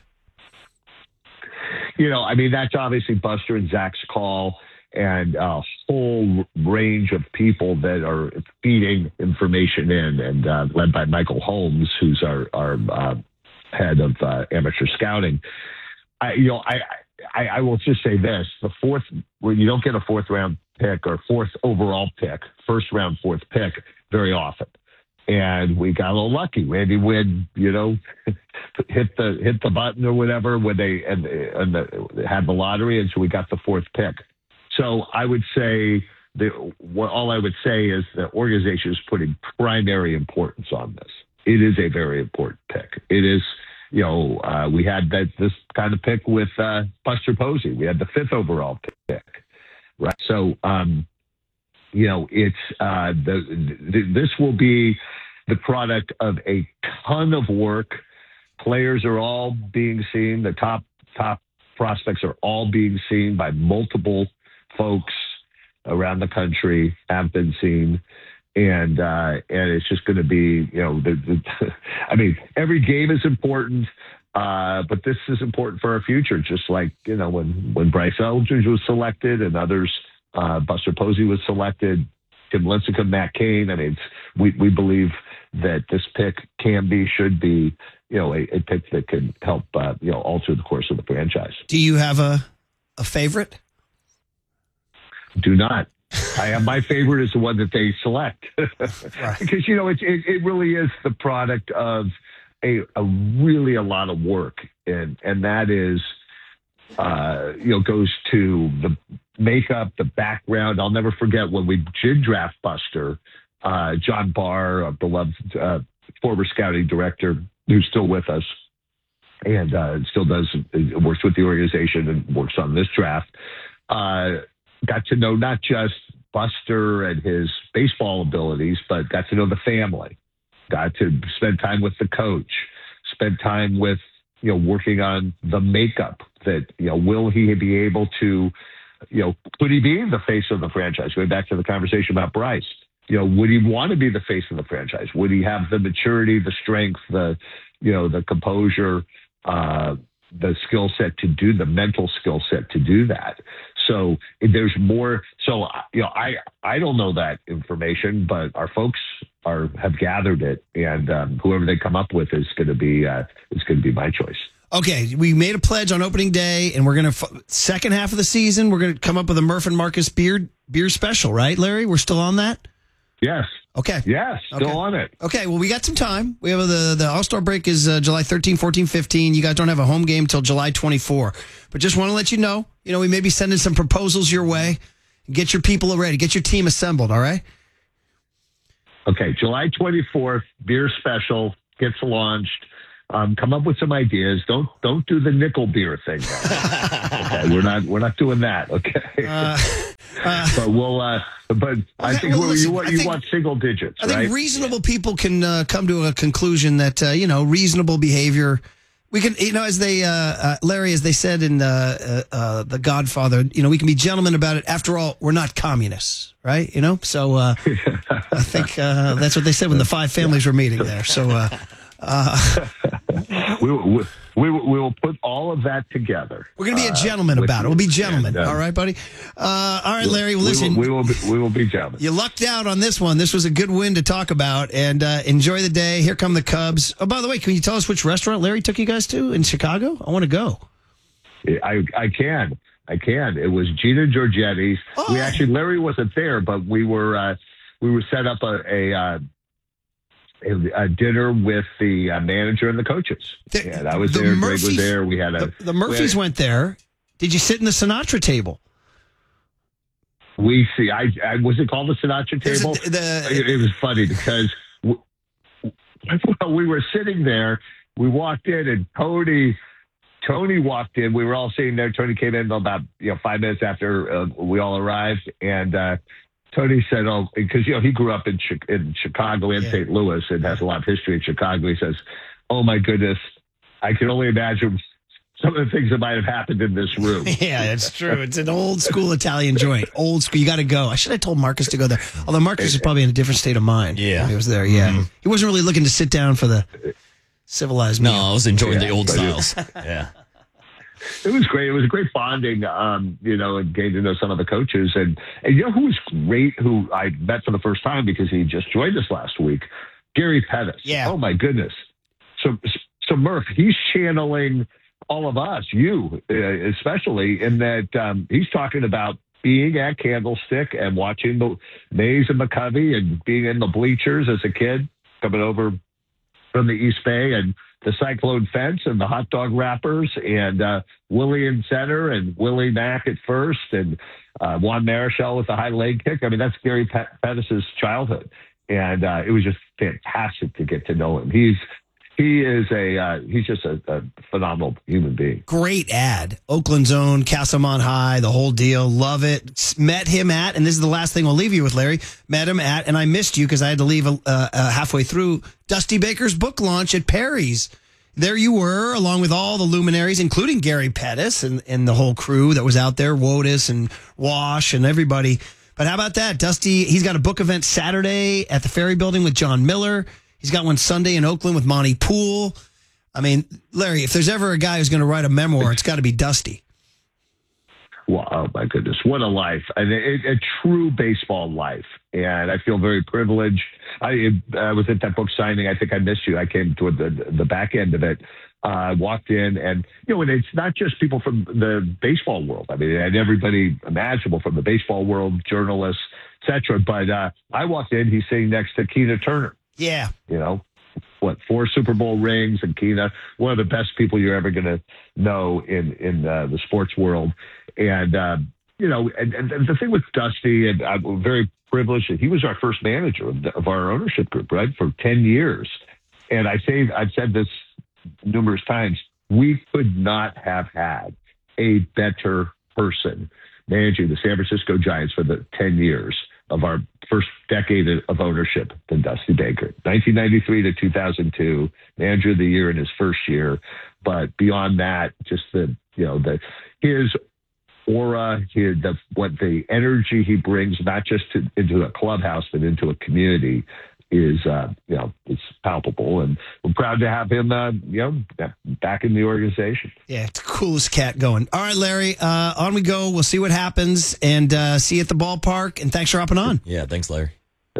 You know, I mean, that's obviously Buster and Zach's call, and a whole range of people that are feeding information in, and uh, led by Michael Holmes, who's our, our uh, head of uh, amateur scouting. I, you know, I, I, I will just say this: the fourth, where you don't get a fourth round pick or fourth overall pick, first round fourth pick very often, and we got a little lucky. Randy Wood, you know, hit the hit the button or whatever when they and, and the, had the lottery, and so we got the fourth pick. So I would say the what all I would say is the organization is putting primary importance on this. It is a very important pick. It is. You know, uh, we had that this kind of pick with uh, Buster Posey. We had the fifth overall pick, right? So, um, you know, it's uh, the, the this will be the product of a ton of work. Players are all being seen. The top top prospects are all being seen by multiple folks around the country. Have been seen. And uh, and it's just going to be, you know, the, the, I mean, every game is important, uh, but this is important for our future. Just like, you know, when, when Bryce Eldridge was selected and others, uh, Buster Posey was selected, Tim Lincecum, Matt Cain. I mean, it's, we we believe that this pick can be, should be, you know, a, a pick that can help, uh, you know, alter the course of the franchise. Do you have a a favorite? Do not. I have my favorite is the one that they select right. because you know it, it it really is the product of a, a really a lot of work, and and that is uh, you know goes to the makeup, the background. I'll never forget when we did draft Buster, uh, John Barr, a beloved uh, former scouting director who's still with us and uh, still does works with the organization and works on this draft. Uh, got to know not just Buster and his baseball abilities, but got to know the family, got to spend time with the coach, spend time with, you know, working on the makeup that, you know, will he be able to, you know, could he be the face of the franchise? Going back to the conversation about Bryce, you know, would he want to be the face of the franchise? Would he have the maturity, the strength, the, you know, the composure, uh, the skill set to do the mental skill set to do that? So there's more. So, you know, I, I don't know that information, but our folks are, have gathered it, and um, whoever they come up with is going to be, uh, is going to be my choice. Okay. We made a pledge on opening day, and we're going to, second half of the season, we're going to come up with a Murph and Marcus beer, beer special, right, Larry? We're still on that? Yes. Okay. Yes, still Okay. on it. Okay, well, we got some time. We have the the All-Star break is uh, July thirteenth, fourteenth, fifteenth. You guys don't have a home game until July twenty-fourth. But just want to let you know, you know, we may be sending some proposals your way. Get your people ready. Get your team assembled, all right? Okay, July twenty-fourth, beer special gets launched. Um, come up with some ideas. Don't don't do the nickel beer thing. Okay, we're not we're not doing that. Okay, uh, uh, but we'll. Uh, but I okay, think well, well, listen, you want I you think- want single digits, I think right? reasonable people can uh, come to a conclusion that, uh, you know, reasonable behavior. We can, you know, as they, uh, uh, Larry, as they said in uh, uh, uh, The Godfather, you know, we can be gentlemen about it. After all, we're not communists, right? You know, so uh, I think uh, that's what they said when the five families were meeting there. So, uh, uh, we, we, we, we will put all of that together. We're going to be a gentleman uh, with about it. you. We'll be gentlemen. And, uh, all right, buddy? Uh, all right, Larry, well, we listen. will, we will be, we will be gentlemen. You lucked out on this one. This was a good win to talk about, and uh, enjoy the day. Here come the Cubs. Oh, by the way, can you tell us which restaurant Larry took you guys to in Chicago? I want to go. I I can. I can. It was Gina Giorgetti's. Oh. We actually, Larry wasn't there, but we were uh, we were set up a a, uh, a, a dinner with the uh, manager and the coaches. The, and I was the there. Greg was Murphys- there. We had a The, the Murphys we, had- went there. Did you sit in the Sinatra table? we see. I, I was it called the Sinatra There's a- table. the- it, it was funny because w- while we were sitting there, we walked in and Tony. Tony walked in. We were all sitting there. Tony came in about you know five minutes after uh, we all arrived, and uh, Tony said, "Oh, because you know he grew up in Chi- in Chicago and Yeah. Saint Louis and has a lot of history in Chicago." He says, "Oh my goodness, I can only imagine some of the things that might have happened in this room." Yeah, it's true. It's an old school Italian joint. Old school. You got to go. I should have told Marcus to go there. Although Marcus is probably in a different state of mind. Yeah. when he was there. Yeah, Mhm. he wasn't really looking to sit down for the civilized No, meal. I was enjoying the Yeah, old but you- styles. Yeah. It was great. It was a great bonding, um, you know, and getting to know some of the coaches. And, and you know who was great, who I met for the first time because he just joined us last week? Gary Pettis. Yeah. Oh, my goodness. So, so Murph, he's channeling all of us, you uh, especially, in that um, he's talking about being at Candlestick and watching the Mays and McCovey and being in the bleachers as a kid, coming over from the East Bay and the Cyclone fence and the hot dog wrappers and uh, Willie in center and Willie Mack at first and uh, Juan Marichal with the high leg kick. I mean, that's Gary Pettis' childhood. And uh, it was just fantastic to get to know him. He's He is a, uh, he's just a, a phenomenal human being. Great ad. Oakland's own, Castlemont High, the whole deal. Love it. S- Met him at, and this is the last thing we'll leave you with, Larry. Met him at, and I missed you because I had to leave uh, uh, halfway through Dusty Baker's book launch at Perry's. There you were, along with all the luminaries, including Gary Pettis and, and the whole crew that was out there, Wotus and Wash and everybody. But how about that? Dusty, he's got a book event Saturday at the Ferry Building with John Miller. He's got one Sunday in Oakland with Monty Poole. I mean, Larry, if there's ever a guy who's going to write a memoir, it's got to be Dusty. Wow, oh my goodness, what a life. I mean, a, a true baseball life. And I feel very privileged. I, I was at that book signing. I think I missed you. I came toward the, the back end of it. I uh, walked in and, you know, and it's not just people from the baseball world. I mean, and everybody imaginable from the baseball world, journalists, et cetera. But uh, I walked in, he's sitting next to Keena Turner. Yeah. You know, what, four Super Bowl rings, and Keena, one of the best people you're ever going to know in, in uh, the sports world. And, uh, you know, and, and the thing with Dusty, and I'm very privileged that he was our first manager of, the, of our ownership group, right, for ten years. And I say, I've said this numerous times, we could not have had a better person managing the San Francisco Giants for the ten years of our first decade of ownership than Dusty Baker. nineteen ninety-three to two thousand two, manager of the year in his first year. But beyond that, just the, you know, the, his aura, his, the, what the energy he brings, not just to, into a clubhouse, but into a community is, uh, you know, it's palpable. And we're proud to have him, uh, you know, back in the organization. Yeah, it's the coolest cat going. All right, Larry, uh, on we go. We'll see what happens and uh, see you at the ballpark. And thanks for hopping on. Yeah, thanks, Larry. Uh,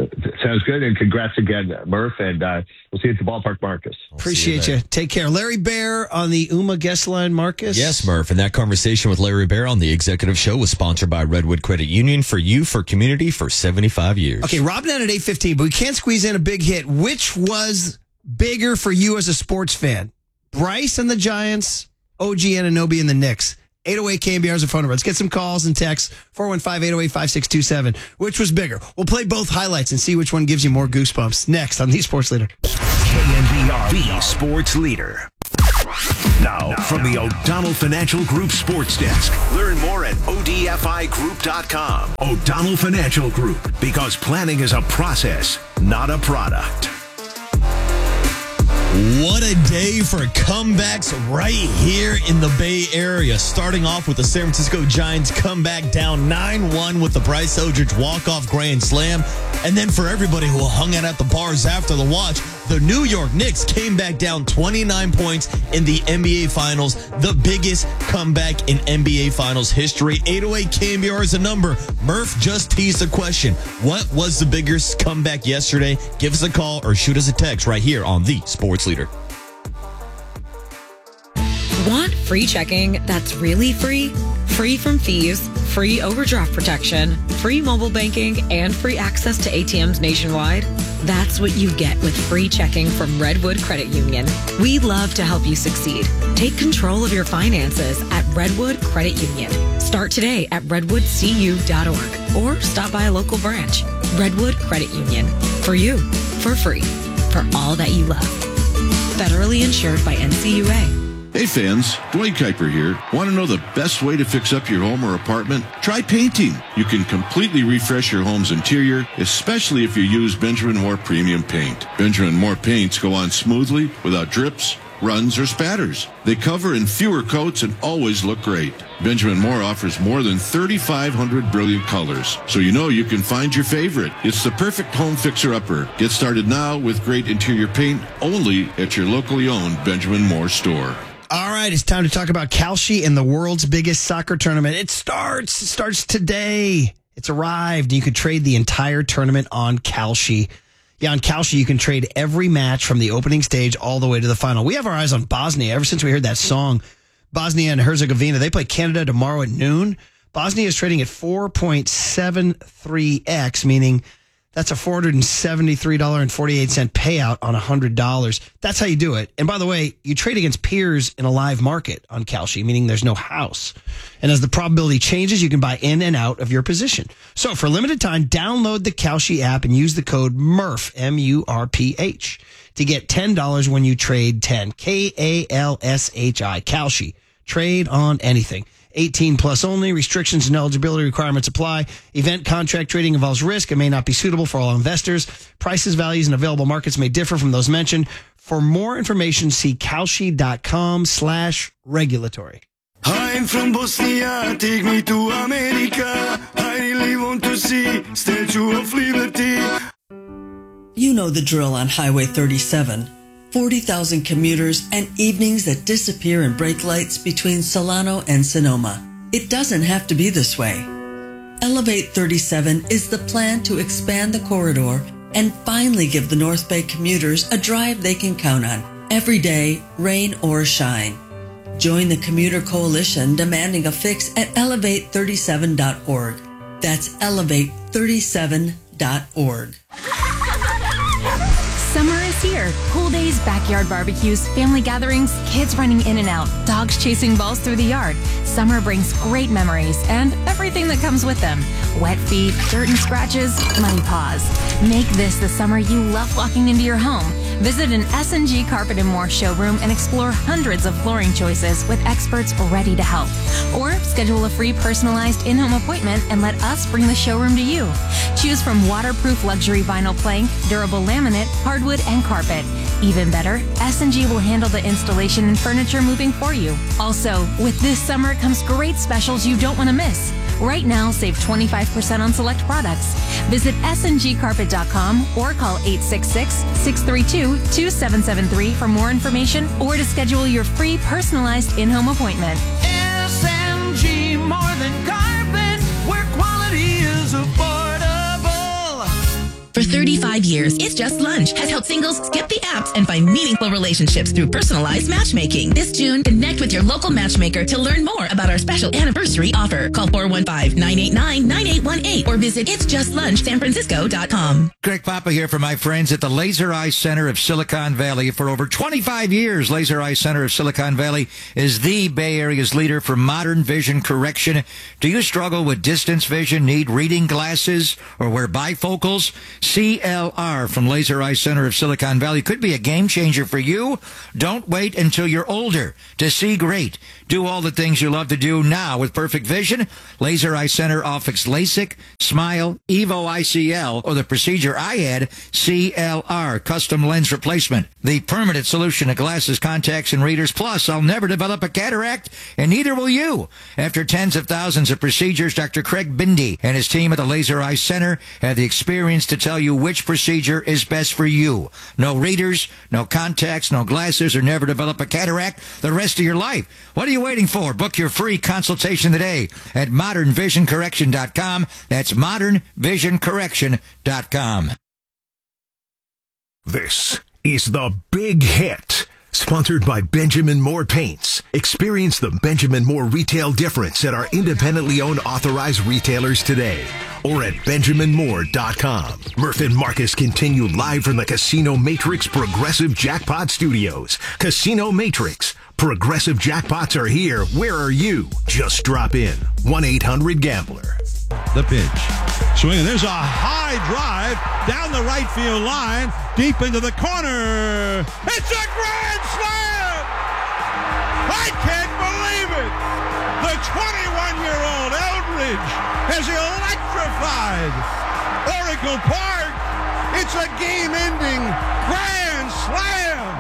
Sounds good. And congrats again, Murph. And uh, we'll see you at the ballpark, Marcus. Appreciate you. Take care. Larry Bear on the Uma guest line, Marcus. Yes, Murph. And that conversation with Larry Bear on the Executive Show was sponsored by Redwood Credit Union, for you, for community, for seventy-five years. Okay, Robin at eight fifteen, but we can't squeeze in a big hit. Which was bigger for you as a sports fan? Bryce and the Giants, O G Anunoby and the Knicks. eight oh eight K N B R is a phone number. Let's get some calls and texts. four one five, eight oh eight, five six two seven. Which was bigger? We'll play both highlights and see which one gives you more goosebumps. Next on The Sports Leader. K N B R, the Sports Leader. Now, from the O'Donnell Financial Group Sports Desk. Learn more at O D F I group dot com. O'Donnell Financial Group, because planning is a process, not a product. What a day for comebacks right here in the Bay Area. Starting off with the San Francisco Giants comeback down nine one with the Bryce Eldridge walk-off grand slam. And then for everybody who hung out at the bars after the watch, the New York Knicks came back down twenty-nine points in the N B A Finals, the biggest comeback in N B A Finals history. eight oh eight K N B R is a number. Murph just teased the question. What was the biggest comeback yesterday? Give us a call or shoot us a text right here on The Sports Leader. Want free checking that's really free? Free from fees, free overdraft protection, free mobile banking, and free access to A T Ms nationwide? That's what you get with free checking from Redwood Credit Union. We love to help you succeed. Take control of your finances at Redwood Credit Union. Start today at redwood c u dot org or stop by a local branch. Redwood Credit Union. For you, for free, for all that you love. Federally insured by N C U A. Hey fans, Dwayne Kuiper here. Want to know the best way to fix up your home or apartment? Try painting. You can completely refresh your home's interior, especially if you use Benjamin Moore Premium Paint. Benjamin Moore paints go on smoothly without drips, runs, or spatters. They cover in fewer coats and always look great. Benjamin Moore offers more than thirty-five hundred brilliant colors, so you know you can find your favorite. It's the perfect home fixer-upper. Get started now with great interior paint only at your locally owned Benjamin Moore store. All right, it's time to talk about Kalshi and the world's biggest soccer tournament. It starts. It starts today. It's arrived. You could trade the entire tournament on Kalshi. Yeah, on Kalshi, you can trade every match from the opening stage all the way to the final. We have our eyes on Bosnia ever since we heard that song. Bosnia and Herzegovina, they play Canada tomorrow at noon. Bosnia is trading at four point seven three x, meaning that's a four hundred seventy-three dollars and forty-eight cents payout on one hundred dollars. That's how you do it. And by the way, you trade against peers in a live market on Kalshi, meaning there's no house. And as the probability changes, you can buy in and out of your position. So for a limited time, download the Kalshi app and use the code MURPH, M U R P H, to get ten dollars when you trade ten. K A L S H I, Kalshi. Trade on anything. eighteen plus only. Restrictions and eligibility requirements apply. Event contract trading involves risk and may not be suitable for all investors. Prices, values, and available markets may differ from those mentioned. For more information, see kalshi.com slash regulatory. I'm from Bosnia, take me to America. I really want to see Statue of Liberty. You know the drill on Highway thirty-seven. forty thousand commuters and evenings that disappear in brake lights between Solano and Sonoma. It doesn't have to be this way. Elevate thirty-seven is the plan to expand the corridor and finally give the North Bay commuters a drive they can count on every day, rain or shine. Join the Commuter Coalition demanding a fix at elevate thirty-seven dot org. That's elevate thirty-seven dot org. Summer is here. Pool days, backyard barbecues, family gatherings, kids running in and out, dogs chasing balls through the yard. Summer brings great memories and everything that comes with them. Wet feet, dirt and scratches, muddy paws. Make this the summer you love walking into your home. Visit an S and G Carpet and More showroom and explore hundreds of flooring choices with experts ready to help. Or schedule a free personalized in-home appointment and let us bring the showroom to you. Choose from waterproof luxury vinyl plank, durable laminate, hardwood, and carpet. Even better, S and G will handle the installation and furniture moving for you. Also, with this summer comes great specials you don't want to miss. Right now, save twenty-five percent on select products. Visit S N G carpet dot com or call eight six six, six three two, two seven seven three for more information or to schedule your free personalized in-home appointment. S N G, more than carpet, where quality is affordable. For thirty-five years, It's Just Lunch has helped singles skip the apps and find meaningful relationships through personalized matchmaking. This June, connect with your local matchmaker to learn more about our special anniversary offer. Call four one five, nine eight nine, nine eight one eight or visit its just lunch san francisco dot com. Greg Papa here for my friends at the Laser Eye Center of Silicon Valley. For over twenty-five years, Laser Eye Center of Silicon Valley is the Bay Area's leader for modern vision correction. Do you struggle with distance vision, need reading glasses, or wear bifocals? C L R from Laser Eye Center of Silicon Valley could be a game changer for you. Don't wait until you're older to see great. Do all the things you love to do now with perfect vision. Laser Eye Center offers LASIK, Smile, Evo I C L, or the procedure I had, C L R, custom lens replacement. The permanent solution to glasses, contacts, and readers. Plus, I'll never develop a cataract, and neither will you. After tens of thousands of procedures, Doctor Craig Bindi and his team at the Laser Eye Center have the experience to tell you which procedure is best for you. No readers, no contacts, no glasses, or never develop a cataract the rest of your life. What are you waiting for? Book your free consultation today at modern vision correction dot com. That's modern vision correction dot com. This is The Big Hit, sponsored by Benjamin Moore Paints. Experience the Benjamin Moore retail difference at our independently owned authorized retailers today or at benjamin moore dot com. Murph and Marcus continue live from the Casino Matrix Progressive Jackpot Studios. Casino Matrix. Progressive jackpots are here. Where are you? Just drop in. one eight hundred gambler. The pitch. Swinging. There's a high drive down the right field line, deep into the corner. It's a grand slam! I can't believe it! The twenty-one-year-old Eldridge has electrified Oracle Park. It's a game-ending grand slam!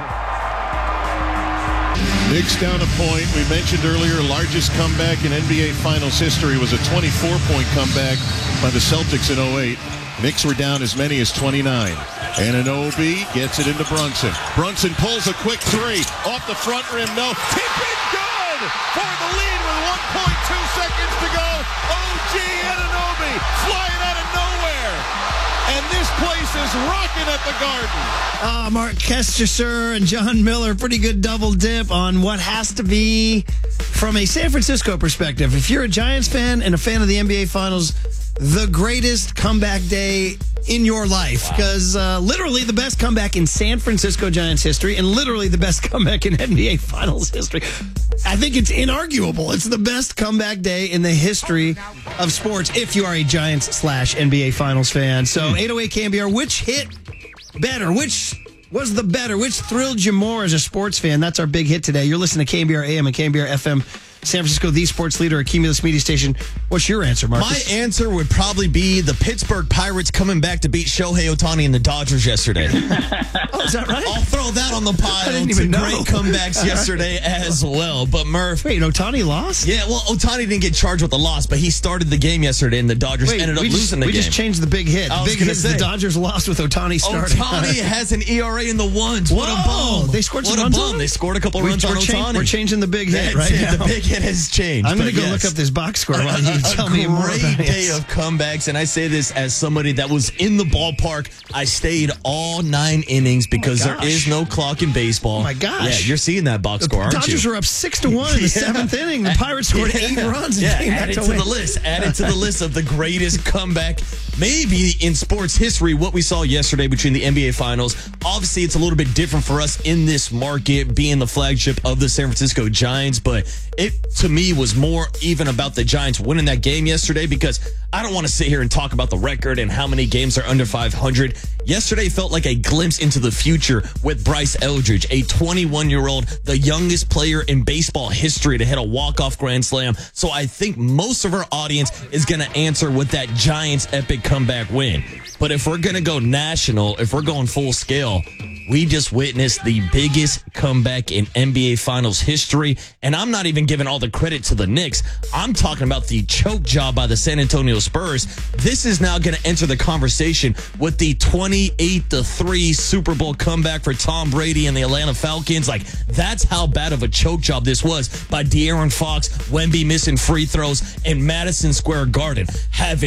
Knicks down a point. We mentioned earlier, largest comeback in N B A Finals history was a twenty-four point comeback by the Celtics in oh eight. Knicks were down as many as twenty-nine. Anunoby gets it into Brunson. Brunson pulls a quick three. Off the front rim, no. Tip it good for the lead with one point two seconds to go. O G Anunoby flying out of nowhere. And this place is rocking at the Garden. Uh, Mark Kestecher and John Miller, pretty good double dip on what has to be, from a San Francisco perspective, if you're a Giants fan and a fan of the N B A Finals, the greatest comeback day in your life. Because wow. uh, literally the best comeback in San Francisco Giants history and literally the best comeback in N B A Finals history. I think it's inarguable. It's the best comeback day in the history of sports if you are a Giants slash N B A Finals fan. So eight oh eight K N B R, which hit better? Which was the better? Which thrilled you more as a sports fan? That's our big hit today. You're listening to K N B R A M and K N B R F M. San Francisco, the sports leader, a Cumulus media station. What's your answer, Marcus? My answer would probably be the Pittsburgh Pirates coming back to beat Shohei Ohtani and the Dodgers yesterday. Oh, is that right? I'll throw that on the pile. I didn't even know. Great comebacks yesterday as well. But Murph. Wait, Ohtani lost? Yeah, well, Ohtani didn't get charged with the loss, but he started the game yesterday and the Dodgers Wait, ended up we just, losing the we game. We just changed the big hit. The big hit is the Dodgers lost with Ohtani starting. Ohtani has an E R A in the ones. What Whoa, a bum. They scored some what runs a bum. on They scored a couple we, runs on cha- Ohtani. We're changing the big hit That's right it. now. The big hit has changed. I'm going to go yes. look up this box score while you tell a me more about great it. day of comebacks, and I say this as somebody that was in the ballpark. I stayed all nine innings because oh there is no clock in baseball. Oh my gosh! Yeah, you're seeing that box the score, aren't Dodgers you? Dodgers were up six to one in the yeah. seventh inning. The Pirates scored yeah. eight runs. And yeah, came add back it to, to win. the list. Add it to the list of the greatest comeback, maybe in sports history. What we saw yesterday between the N B A Finals. Obviously, it's a little bit different for us in this market, being the flagship of the San Francisco Giants. But it, to me, was more even about the Giants winning that game yesterday, because I don't want to sit here and talk about the record and how many games are under five hundred. Yesterday felt like a glimpse into the future with Bryce Eldridge, a twenty-one-year-old, the youngest player in baseball history to hit a walk-off grand slam. So I think most of our audience is going to answer with that Giants epic comeback win. But if we're going to go national, if we're going full scale, we just witnessed the biggest comeback in N B A Finals history. And I'm not even giving all the credit to the Knicks. I'm talking about the choke job by the San Antonio Spurs. This is now going to enter the conversation with the twenty-eight to three Super Bowl comeback for Tom Brady and the Atlanta Falcons. Like, that's how bad of a choke job this was by De'Aaron Fox, Wemby missing free throws, and Madison Square Garden having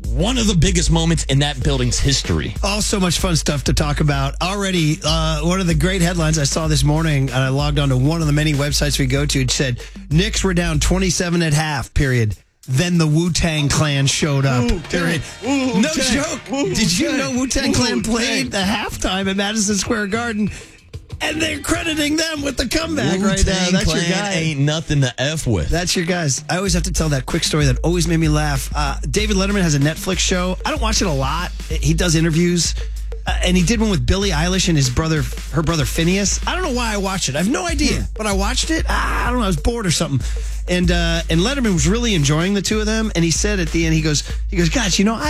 one of the biggest moments in that building's history. Oh, so much fun stuff to talk about. Already, uh, one of the great headlines I saw this morning, and I logged on to one of the many websites we go to, it said, Knicks were down twenty-seven at half, period. Then the Wu-Tang Clan showed up. Period. Wu-Tang. No joke. Wu-Tang. Did you know Wu-Tang Clan Wu-Tang. played the halftime at Madison Square Garden? And they're crediting them with the comeback Wu-Tang right now. That's Clan your guy. ain't nothing to F with. That's your guys. I always have to tell that quick story that always made me laugh. Uh, David Letterman has a Netflix show. I don't watch it a lot. He does interviews. Uh, and he did one with Billie Eilish and his brother, her brother Phineas. I don't know why I watched it. I have no idea. But I watched it. Ah, I don't know. I was bored or something. And uh, and Letterman was really enjoying the two of them. And he said at the end, he goes, he goes, gosh, you know, I